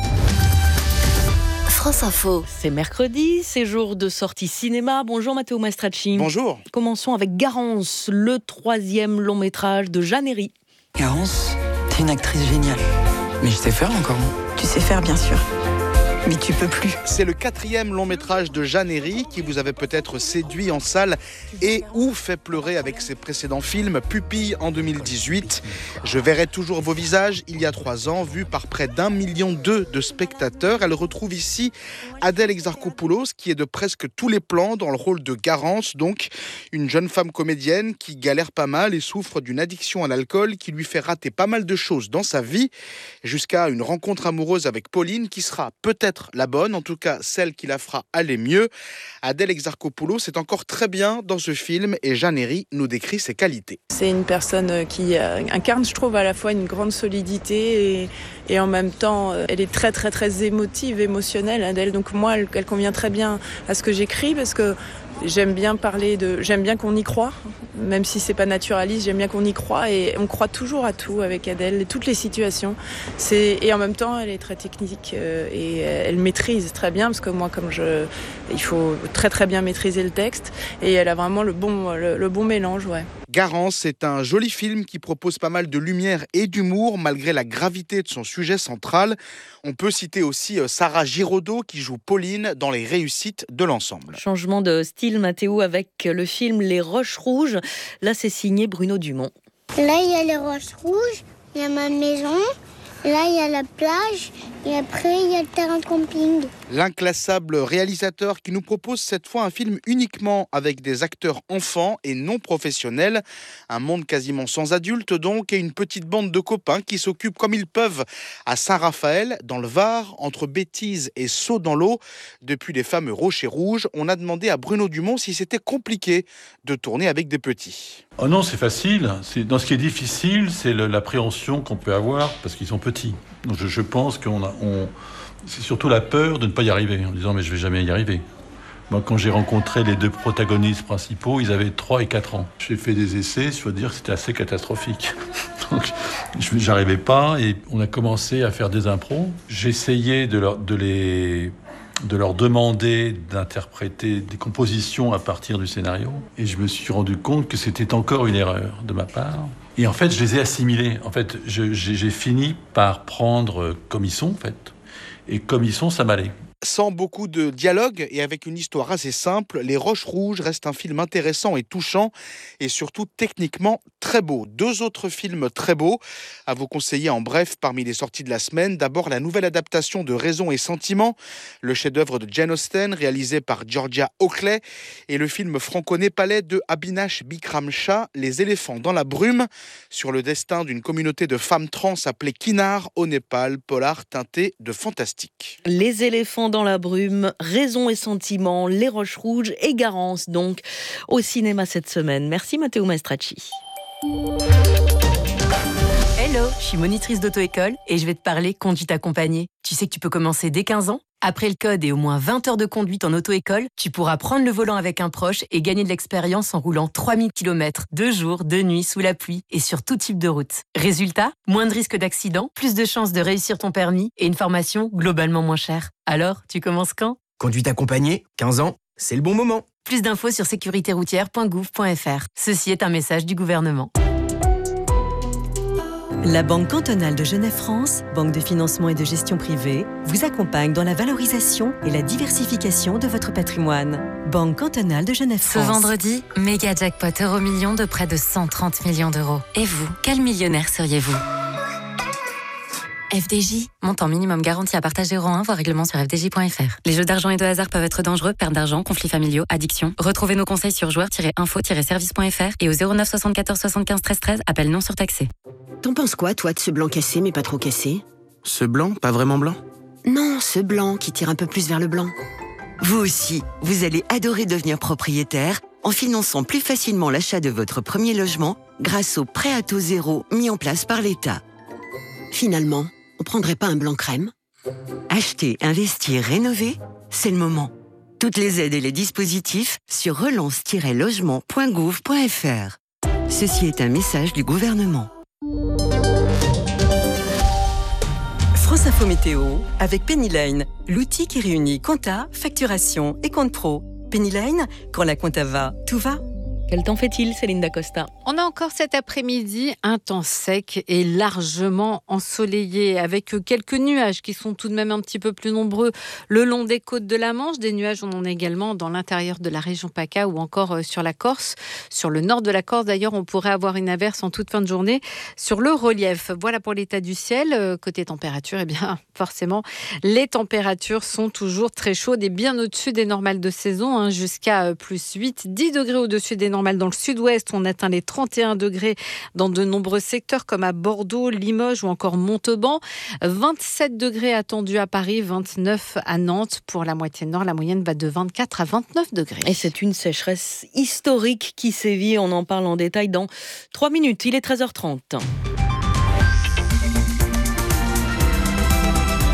France Info. C'est mercredi, c'est jour de sortie cinéma. Bonjour Matteo Mastracci. Bonjour. Commençons avec Garance, le troisième long métrage de Jeanne Herry. Garance, t'es une actrice géniale. Mais je sais faire encore. Tu sais faire, bien sûr. Mais tu peux plus. C'est le quatrième long métrage de Jeanne Herry qui vous avait peut-être séduit en salle et ou fait pleurer avec ses précédents films. Pupille en deux mille dix-huit. Je verrai toujours vos visages il y a trois ans, vu par près d'un million deux de spectateurs. Elle retrouve ici Adèle Exarchopoulos qui est de presque tous les plans dans le rôle de Garance, donc une jeune femme comédienne qui galère pas mal et souffre d'une addiction à l'alcool qui lui fait rater pas mal de choses dans sa vie, jusqu'à une rencontre amoureuse avec Pauline qui sera peut-être la bonne, en tout cas celle qui la fera aller mieux. Adèle Exarchopoulos est encore très bien dans ce film et Jeanne Herry nous décrit ses qualités. C'est une personne qui incarne, je trouve, à la fois une grande solidité et, et en même temps, elle est très très très émotive, émotionnelle, Adèle. Donc moi, elle, elle convient très bien à ce que j'écris parce que j'aime bien parler de, j'aime bien qu'on y croit, même si c'est pas naturaliste, j'aime bien qu'on y croit et on croit toujours à tout avec Adèle, et toutes les situations. C'est, et en même temps, elle est très technique euh, et elle maîtrise très bien parce que moi, comme je, il faut très très bien maîtriser le texte et elle a vraiment le bon, le, le bon mélange, ouais. Garance, c'est un joli film qui propose pas mal de lumière et d'humour malgré la gravité de son sujet central. On peut citer aussi Sarah Giraudot qui joue Pauline dans les réussites de l'ensemble. Changement de style, Mathéo, avec le film Les Roches Rouges. Là, c'est signé Bruno Dumont. Là, il y a les Roches Rouges, il y a ma maison. Là, il y a la plage et après, il y a le terrain de camping. L'inclassable réalisateur qui nous propose cette fois un film uniquement avec des acteurs enfants et non professionnels. Un monde quasiment sans adultes donc et une petite bande de copains qui s'occupent comme ils peuvent à Saint-Raphaël, dans le Var, entre Bêtise et Saut dans l'eau. Depuis les fameux Rochers Rouges, on a demandé à Bruno Dumont si c'était compliqué de tourner avec des petits. Oh non, c'est facile. C'est, dans ce qui est difficile, c'est le, l'appréhension qu'on peut avoir parce qu'ils sont petits. Donc je, je pense qu'on a, on, c'est surtout la peur de ne pas y arriver, en disant mais je vais jamais y arriver. Moi, quand j'ai rencontré les deux protagonistes principaux, ils avaient trois et quatre ans. J'ai fait des essais, je dois dire que c'était assez catastrophique. Donc je n'arrivais pas et on a commencé à faire des impros. J'essayais de, leur, de les... de leur demander d'interpréter des compositions à partir du scénario. Et je me suis rendu compte que c'était encore une erreur de ma part. Et en fait, je les ai assimilés. En fait, je, j'ai, j'ai fini par prendre comme ils sont, en fait. Et comme ils sont, ça m'allait. Sans beaucoup de dialogue et avec une histoire assez simple, Les Roches Rouges reste un film intéressant et touchant et surtout techniquement très beau. Deux autres films très beaux à vous conseiller en bref parmi les sorties de la semaine. D'abord la nouvelle adaptation de Raison et Sentiment, le chef-d'œuvre de Jane Austen réalisé par Georgia Oakley et le film franco-népalais de Abhinash Bikram Shah, Les éléphants dans la brume, sur le destin d'une communauté de femmes trans appelée Kinnar au Népal, polar teinté de fantastique. Les éléphants dans la brume, Raison et Sentiment, Les Roches Rouges et Garance, donc, au cinéma cette semaine. Merci Matteo Maestracci. Hello, je suis monitrice d'auto-école et je vais te parler conduite accompagnée. Tu sais que tu peux commencer dès quinze ans ? Après le code et au moins vingt heures de conduite en auto-école, tu pourras prendre le volant avec un proche et gagner de l'expérience en roulant trois mille kilomètres, deux jours, deux nuits, sous la pluie et sur tout type de route. Résultat, moins de risques d'accident, plus de chances de réussir ton permis et une formation globalement moins chère. Alors, tu commences quand ? Conduite accompagnée, quinze ans, c'est le bon moment. Plus d'infos sur sécurité routière point gouv point f r. Ceci est un message du gouvernement. La Banque cantonale de Genève-France, banque de financement et de gestion privée, vous accompagne dans la valorisation et la diversification de votre patrimoine. Banque cantonale de Genève-France. Ce vendredi, méga jackpot euro million de près de cent trente millions d'euros. Et vous, quel millionnaire seriez-vous ? F D J, montant minimum garanti à partage zéro un, voire règlement sur f d j point f r. Les jeux d'argent et de hasard peuvent être dangereux, perte d'argent, conflits familiaux, addiction. Retrouvez nos conseils sur joueurs tiret info tiret service point f r et au zéro neuf soixante-quatorze soixante-quinze treize treize, appel non surtaxé. T'en penses quoi, toi, de ce blanc cassé, mais pas trop cassé ? Ce blanc, pas vraiment blanc ? Non, ce blanc qui tire un peu plus vers le blanc. Vous aussi, vous allez adorer devenir propriétaire en finançant plus facilement l'achat de votre premier logement grâce au prêt à taux zéro mis en place par l'État. Finalement, on prendrait pas un blanc crème ? Acheter, investir, rénover, c'est le moment. Toutes les aides et les dispositifs sur relance tiret logement point gouv point f r. Ceci est un message du gouvernement. France Info Météo avec Pennyline, l'outil qui réunit compta, facturation et compte pro. Pennyline, quand la compta va, tout va. Quel temps fait-il, Céline Dacosta ? On a encore cet après-midi un temps sec et largement ensoleillé, avec quelques nuages qui sont tout de même un petit peu plus nombreux le long des côtes de la Manche. Des nuages, on en a également dans l'intérieur de la région PACA ou encore sur la Corse. Sur le nord de la Corse, d'ailleurs, on pourrait avoir une averse en toute fin de journée sur le relief. Voilà pour l'état du ciel. Côté température, eh bien, forcément, les températures sont toujours très chaudes et bien au-dessus des normales de saison, hein, jusqu'à plus huit, dix degrés au-dessus des normales dans le sud-ouest. On atteint les trente et un degrés dans de nombreux secteurs comme à Bordeaux, Limoges ou encore Montauban. vingt-sept degrés attendus à Paris, vingt-neuf à Nantes. Pour la moitié nord, la moyenne va de vingt-quatre à vingt-neuf degrés. Et c'est une sécheresse historique qui sévit. On en parle en détail dans trois minutes. Il est treize heures trente.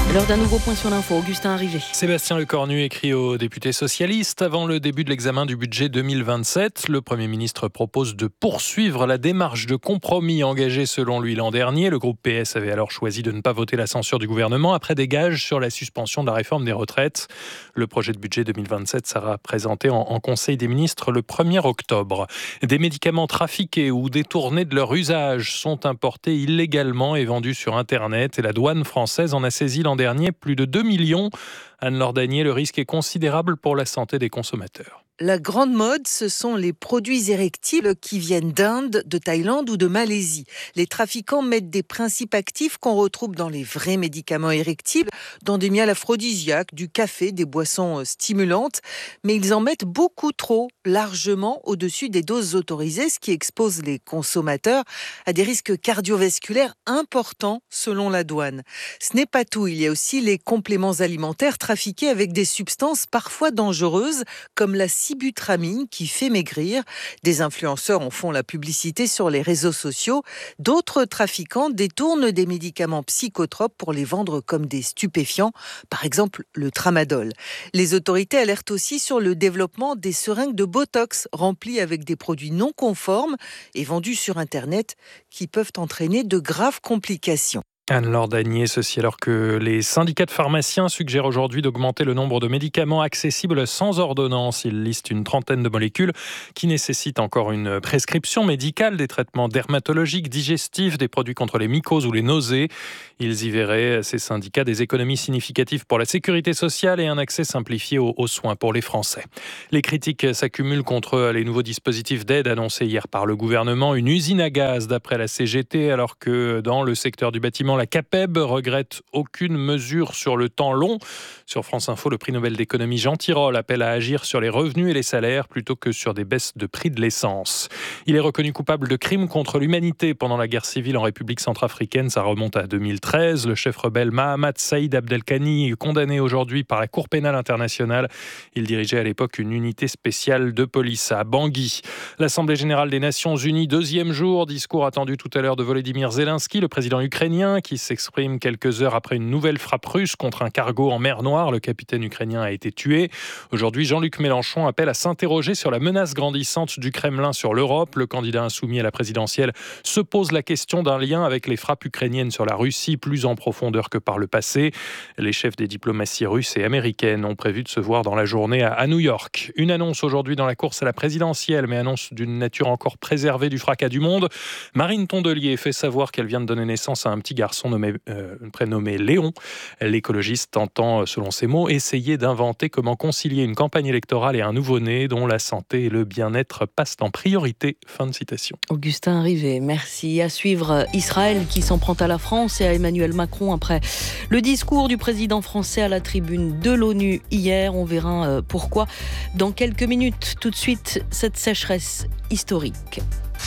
L'heure d'un nouveau point sur l'info. Augustin Arrivé. Sébastien Lecornu écrit aux députés socialistes avant le début de l'examen du budget deux mille vingt-sept. Le Premier ministre propose de poursuivre la démarche de compromis engagée selon lui l'an dernier. Le groupe P S avait alors choisi de ne pas voter la censure du gouvernement après des gages sur la suspension de la réforme des retraites. Le projet de budget deux mille vingt-sept sera présenté en, en Conseil des ministres le premier octobre. Des médicaments trafiqués ou détournés de leur usage sont importés illégalement et vendus sur Internet. Et la douane française en a saisi l'an dernier plus de deux millions. Anne-Laure Danier, le risque est considérable pour la santé des consommateurs. La grande mode, ce sont les produits érectiles qui viennent d'Inde, de Thaïlande ou de Malaisie. Les trafiquants mettent des principes actifs qu'on retrouve dans les vrais médicaments érectiles, dans des miels aphrodisiaques, du café, des boissons stimulantes. Mais ils en mettent beaucoup trop, largement au-dessus des doses autorisées, ce qui expose les consommateurs à des risques cardiovasculaires importants selon la douane. Ce n'est pas tout, il y a aussi les compléments alimentaires trafiqués avec des substances parfois dangereuses, comme la sibutramine qui fait maigrir. Des influenceurs en font la publicité sur les réseaux sociaux. D'autres trafiquants détournent des médicaments psychotropes pour les vendre comme des stupéfiants, par exemple le tramadol. Les autorités alertent aussi sur le développement des seringues de Botox remplies avec des produits non conformes et vendus sur Internet qui peuvent entraîner de graves complications. Anne-Laure Danier, ceci alors que les syndicats de pharmaciens suggèrent aujourd'hui d'augmenter le nombre de médicaments accessibles sans ordonnance. Ils listent une trentaine de molécules qui nécessitent encore une prescription médicale, des traitements dermatologiques, digestifs, des produits contre les mycoses ou les nausées. Ils y verraient, ces syndicats, des économies significatives pour la sécurité sociale et un accès simplifié aux, aux soins pour les Français. Les critiques s'accumulent contre les nouveaux dispositifs d'aide annoncés hier par le gouvernement. Une usine à gaz d'après la C G T, alors que dans le secteur du bâtiment, la CAPEB regrette aucune mesure sur le temps long. Sur France Info, le prix Nobel d'économie Jean Tirole appelle à agir sur les revenus et les salaires plutôt que sur des baisses de prix de l'essence. Il est reconnu coupable de crimes contre l'humanité pendant la guerre civile en République centrafricaine. Ça remonte à deux mille treize. Le chef rebelle Mahamat Saïd Abdelkani est condamné aujourd'hui par la Cour pénale internationale. Il dirigeait à l'époque une unité spéciale de police à Bangui. L'Assemblée générale des Nations Unies, deuxième jour, discours attendu tout à l'heure de Volodymyr Zelensky, le président ukrainien, qui s'exprime quelques heures après une nouvelle frappe russe contre un cargo en mer Noire. Le capitaine ukrainien a été tué. Aujourd'hui, Jean-Luc Mélenchon appelle à s'interroger sur la menace grandissante du Kremlin sur l'Europe. Le candidat insoumis à la présidentielle se pose la question d'un lien avec les frappes ukrainiennes sur la Russie, plus en profondeur que par le passé. Les chefs des diplomaties russes et américaines ont prévu de se voir dans la journée à New York. Une annonce aujourd'hui dans la course à la présidentielle, mais annonce d'une nature encore préservée du fracas du monde. Marine Tondelier fait savoir qu'elle vient de donner naissance à un petit garçon Nommé, euh, prénommé Léon. L'écologiste entend, selon ses mots, essayer d'inventer comment concilier une campagne électorale et un nouveau-né dont la santé et le bien-être passent en priorité. Fin de citation. Augustin Rivet, merci. À suivre Israël qui s'en prend à la France et à Emmanuel Macron après le discours du président français à la tribune de l'ONU hier. On verra pourquoi dans quelques minutes. Tout de suite, cette sécheresse historique.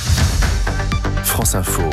France Info.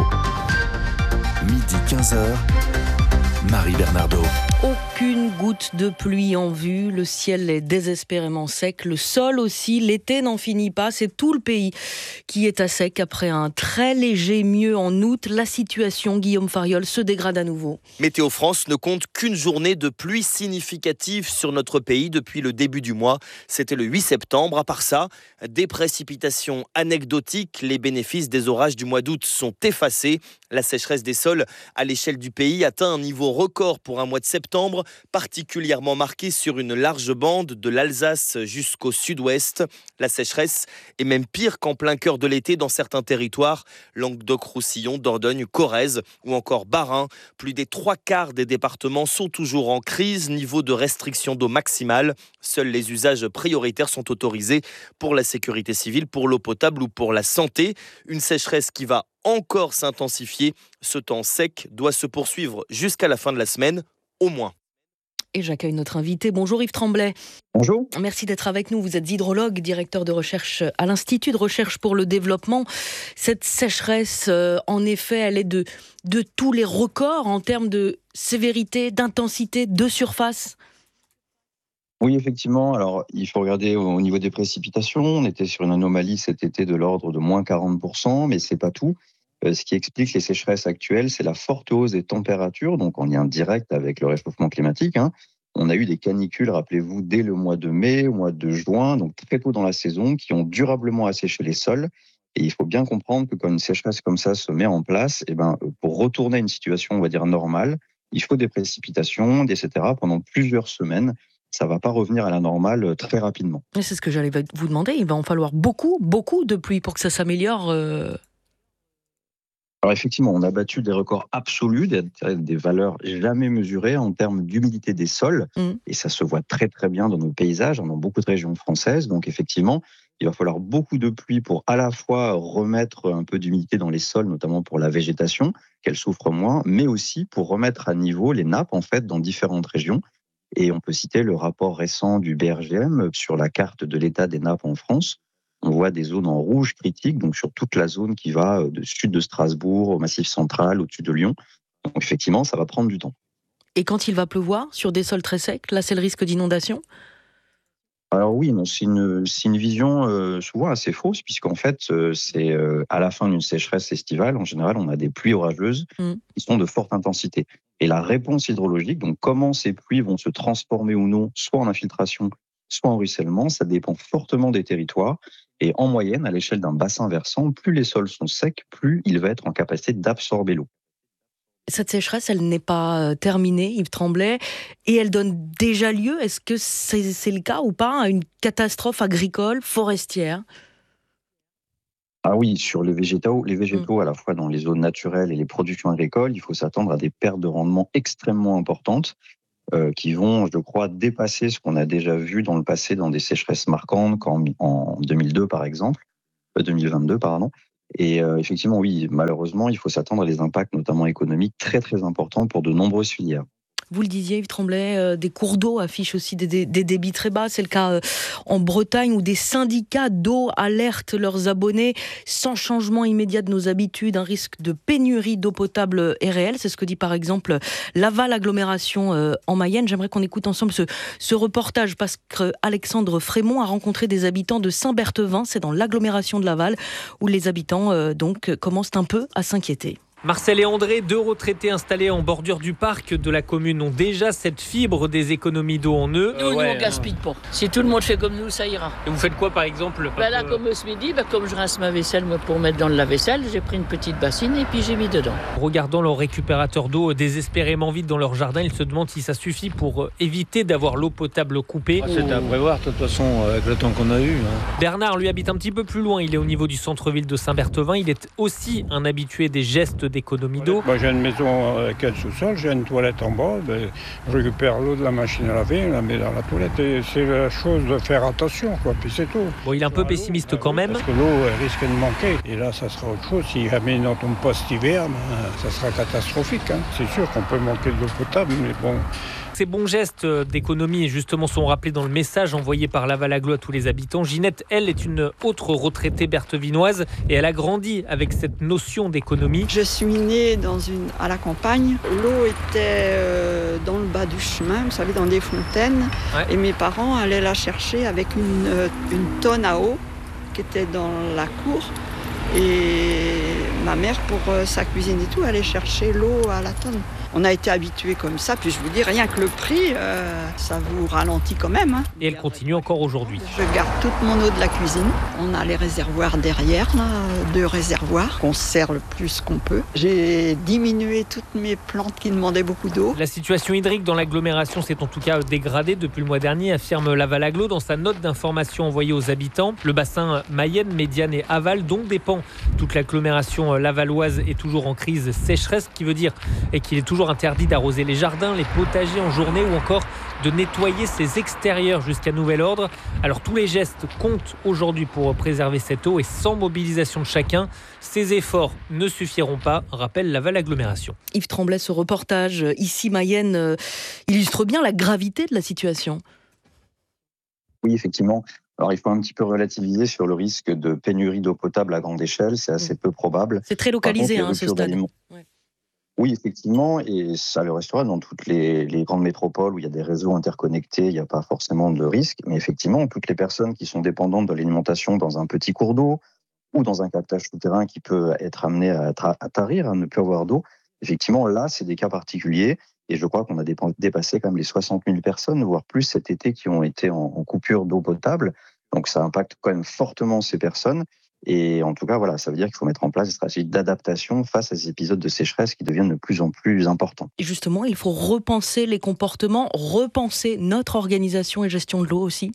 Midi quinze heures, Marie Bernardo. Aucune goutte de pluie en vue, le ciel est désespérément sec, le sol aussi, l'été n'en finit pas, c'est tout le pays qui est à sec après un très léger mieux en août. La situation, Guillaume Fariol, se dégrade à nouveau. Météo France ne compte qu'une journée de pluie significative sur notre pays depuis le début du mois. C'était le huit septembre. À part ça, des précipitations anecdotiques. Les bénéfices des orages du mois d'août sont effacés. La sécheresse des sols à l'échelle du pays atteint un niveau record pour un mois de septembre, particulièrement marqué sur une large bande de l'Alsace jusqu'au sud-ouest. La sécheresse est même pire qu'en plein cœur de l'été dans certains territoires, Languedoc-Roussillon, Dordogne, Corrèze ou encore Bas-Rhin. Plus des trois quarts des départements sont toujours en crise, niveau de restriction d'eau maximale. Seuls les usages prioritaires sont autorisés pour la sécurité civile, pour l'eau potable ou pour la santé. Une sécheresse qui va encore s'intensifier. Ce temps sec doit se poursuivre jusqu'à la fin de la semaine, au moins. Et j'accueille notre invité. Bonjour Yves Tremblay. Bonjour. Merci d'être avec nous. Vous êtes hydrologue, directeur de recherche à l'Institut de recherche pour le développement. Cette sécheresse, euh, en effet, elle est de, de tous les records en termes de sévérité, d'intensité, de surface. Oui, effectivement. Alors, il faut regarder au niveau des précipitations. On était sur une anomalie cet été de l'ordre de moins quarante pour cent, mais c'est pas tout. Euh, ce qui explique les sécheresses actuelles, c'est la forte hausse des températures, donc en lien direct avec le réchauffement climatique. Hein. On a eu des canicules, rappelez-vous, dès le mois de mai, au mois de juin, donc très tôt dans la saison, qui ont durablement asséché les sols. Et il faut bien comprendre que quand une sécheresse comme ça se met en place, eh ben, pour retourner à une situation, on va dire, normale, il faut des précipitations, et cetera, pendant plusieurs semaines. Ça ne va pas revenir à la normale très rapidement. Et c'est ce que j'allais vous demander. Il va en falloir beaucoup, beaucoup de pluie pour que ça s'améliore. Euh... Alors effectivement, on a battu des records absolus, des, des valeurs jamais mesurées en termes d'humidité des sols. Mmh. Et ça se voit très très bien dans nos paysages, dans beaucoup de régions françaises. Donc effectivement, il va falloir beaucoup de pluie pour à la fois remettre un peu d'humidité dans les sols, notamment pour la végétation, qu'elle souffre moins, mais aussi pour remettre à niveau les nappes en fait dans différentes régions. Et on peut citer le rapport récent du B R G M sur la carte de l'état des nappes en France. On voit des zones en rouge critique, donc sur toute la zone qui va du sud de Strasbourg au Massif central, au-dessus de Lyon. Donc effectivement, ça va prendre du temps. Et quand il va pleuvoir sur des sols très secs, là c'est le risque d'inondation ? Alors oui, non, c'est une, c'est une vision euh, souvent assez fausse, puisqu'en fait, euh, c'est euh, à la fin d'une sécheresse estivale, en général, on a des pluies orageuses mmh. qui sont de forte intensité. Et la réponse hydrologique, donc comment ces pluies vont se transformer ou non, soit en infiltration, soit en ruissellement, ça dépend fortement des territoires. Et en moyenne, à l'échelle d'un bassin versant, plus les sols sont secs, plus il va être en capacité d'absorber l'eau. Cette sécheresse, elle n'est pas terminée, Yves Tremblay, et elle donne déjà lieu, est-ce que c'est, c'est le cas ou pas, à une catastrophe agricole, forestière ? Ah oui, sur les végétaux, les végétaux mmh. à la fois dans les zones naturelles et les productions agricoles, il faut s'attendre à des pertes de rendement extrêmement importantes euh, qui vont, je crois, dépasser ce qu'on a déjà vu dans le passé dans des sécheresses marquantes, comme en deux mille deux par exemple, euh, deux mille vingt-deux pardon. Et euh, effectivement, oui, malheureusement, il faut s'attendre à des impacts, notamment économiques, très très importants pour de nombreuses filières. Vous le disiez, Yves Tremblay, euh, des cours d'eau affichent aussi des, des, des débits très bas. C'est le cas euh, en Bretagne où des syndicats d'eau alertent leurs abonnés. Sans changement immédiat de nos habitudes, un risque de pénurie d'eau potable est réel. C'est ce que dit par exemple Laval Agglomération euh, en Mayenne. J'aimerais qu'on écoute ensemble ce, ce reportage parce qu'Alexandre Frémont a rencontré des habitants de Saint-Berthevin. C'est dans l'agglomération de Laval où les habitants euh, donc, commencent un peu à s'inquiéter. Marcel et André, deux retraités installés en bordure du parc de la commune, ont déjà cette fibre des économies d'eau en eux. Nous, euh, ouais, nous on gaspille pas. Si tout le monde fait comme nous, ça ira. Et vous faites quoi par exemple ? bah Là, comme ce midi, bah, comme je rince ma vaisselle pour mettre dans le lave-vaisselle, j'ai pris une petite bassine et puis j'ai mis dedans. Regardant leur récupérateur d'eau désespérément vide dans leur jardin, ils se demandent si ça suffit pour éviter d'avoir l'eau potable coupée. Ah, c'était à prévoir de toute façon avec le temps qu'on a eu. Hein. Bernard, lui, habite un petit peu plus loin. Il est au niveau du centre-ville de Saint-Berthevin. Il est aussi un habitué des gestes d'économie d'eau. Bah, j'ai une maison avec un sous-sol, j'ai une toilette en bas, ben, je récupère l'eau de la machine à laver, je la mets dans la toilette et c'est la chose de faire attention, quoi, puis c'est tout. Bon, il est un peu pessimiste quand même. Parce que l'eau elle risque de manquer et là ça sera autre chose, si jamais n'en tombe pas cet hiver, ben, ça sera catastrophique. Hein. C'est sûr qu'on peut manquer de l'eau potable, mais bon... Ces bons gestes d'économie justement sont rappelés dans le message envoyé par Laval Agglo à tous les habitants. Ginette, elle, est une autre retraitée berthevinoise et elle a grandi avec cette notion d'économie. Je suis née dans une, à la campagne. L'eau était euh, dans le bas du chemin, vous savez, dans des fontaines. Ouais. Et mes parents allaient la chercher avec une, une tonne à eau qui était dans la cour. Et ma mère, pour euh, sa cuisine et tout, allait chercher l'eau à la tonne. On a été habitués comme ça, puis je vous dis, rien que le prix, euh, ça vous ralentit quand même. Hein. Et elle continue encore aujourd'hui. Je garde toute mon eau de la cuisine. On a les réservoirs derrière, là, deux réservoirs, qu'on sert le plus qu'on peut. J'ai diminué toutes mes plantes qui demandaient beaucoup d'eau. La situation hydrique dans l'agglomération s'est en tout cas dégradée depuis le mois dernier, affirme Laval Agglo dans sa note d'information envoyée aux habitants. Le bassin Mayenne, Médiane et Aval, dont dépend toute l'agglomération lavalloise, est toujours en crise sécheresse, ce qui veut dire et qu'il est toujours interdit d'arroser les jardins, les potagers en journée ou encore de nettoyer ses extérieurs jusqu'à nouvel ordre. Alors tous les gestes comptent aujourd'hui pour préserver cette eau et sans mobilisation de chacun, ces efforts ne suffiront pas, rappelle Laval Agglomération. Yves Tremblay, ce reportage ici Mayenne euh, illustre bien la gravité de la situation. Oui, effectivement. Alors, il faut un petit peu relativiser sur le risque de pénurie d'eau potable à grande échelle. C'est assez peu probable. C'est très localisé, contre, hein, ce stade. Ouais. Oui, effectivement, et ça le restera dans toutes les, les grandes métropoles où il y a des réseaux interconnectés, il n'y a pas forcément de risque. Mais effectivement, toutes les personnes qui sont dépendantes de l'alimentation dans un petit cours d'eau, ou dans un captage souterrain qui peut être amené à, tra- à tarir, à ne plus avoir d'eau. Effectivement, là, c'est des cas particuliers. Et je crois qu'on a dépassé quand même les soixante mille personnes, voire plus cet été, qui ont été en, en coupure d'eau potable. Donc ça impacte quand même fortement ces personnes. Et en tout cas, voilà, ça veut dire qu'il faut mettre en place des stratégies d'adaptation face à ces épisodes de sécheresse qui deviennent de plus en plus importants. Et justement, il faut repenser les comportements, repenser notre organisation et gestion de l'eau aussi.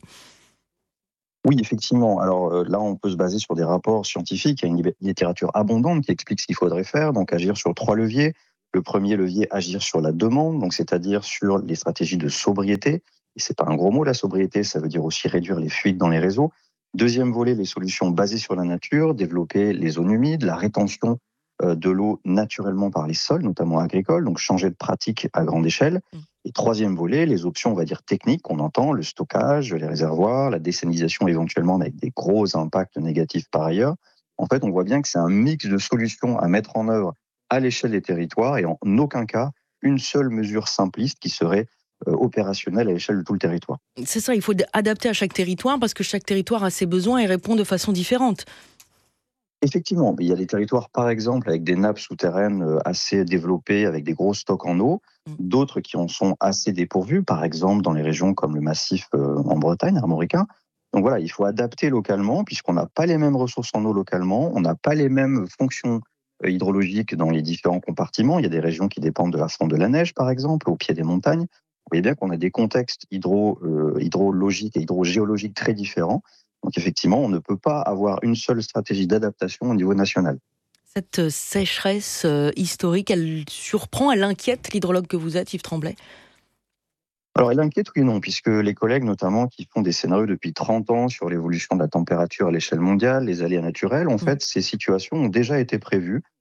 Oui, effectivement. Alors euh, là, on peut se baser sur des rapports scientifiques. Il y a une littérature abondante qui explique ce qu'il faudrait faire. Donc agir sur trois leviers. Le premier levier, agir sur la demande, donc c'est-à-dire sur les stratégies de sobriété. Et c'est pas un gros mot, la sobriété, ça veut dire aussi réduire les fuites dans les réseaux. Deuxième volet, les solutions basées sur la nature, développer les zones humides, la rétention de l'eau naturellement par les sols, notamment agricoles, donc changer de pratique à grande échelle. Et troisième volet, les options, on va dire, techniques qu'on entend, le stockage, les réservoirs, la dessalination éventuellement, mais avec des gros impacts négatifs par ailleurs. En fait, on voit bien que c'est un mix de solutions à mettre en œuvre à l'échelle des territoires et en aucun cas une seule mesure simpliste qui serait euh, opérationnelle à l'échelle de tout le territoire. C'est ça, il faut adapter à chaque territoire parce que chaque territoire a ses besoins et répond de façon différente. Effectivement, il y a des territoires, par exemple, avec des nappes souterraines assez développées, avec des gros stocks en eau, d'autres qui en sont assez dépourvus, par exemple dans les régions comme le massif en Bretagne, armoricain. Donc voilà, il faut adapter localement, puisqu'on n'a pas les mêmes ressources en eau localement, on n'a pas les mêmes fonctions hydrologiques dans les différents compartiments. Il y a des régions qui dépendent de la fonte de la neige, par exemple, au pied des montagnes. Vous voyez bien qu'on a des contextes hydro, euh, hydrologiques et hydrogéologiques très différents. Donc effectivement, on ne peut pas avoir une seule stratégie d'adaptation au niveau national. Cette sécheresse euh, historique, elle surprend, elle inquiète l'hydrologue que vous êtes, Yves Tremblay ? Alors, elle inquiète, oui et non, puisque les collègues, notamment, qui font des scénarios depuis trente ans sur l'évolution de la température à l'échelle mondiale, les aléas naturels, en mmh. fait, ces situations ont déjà été prévues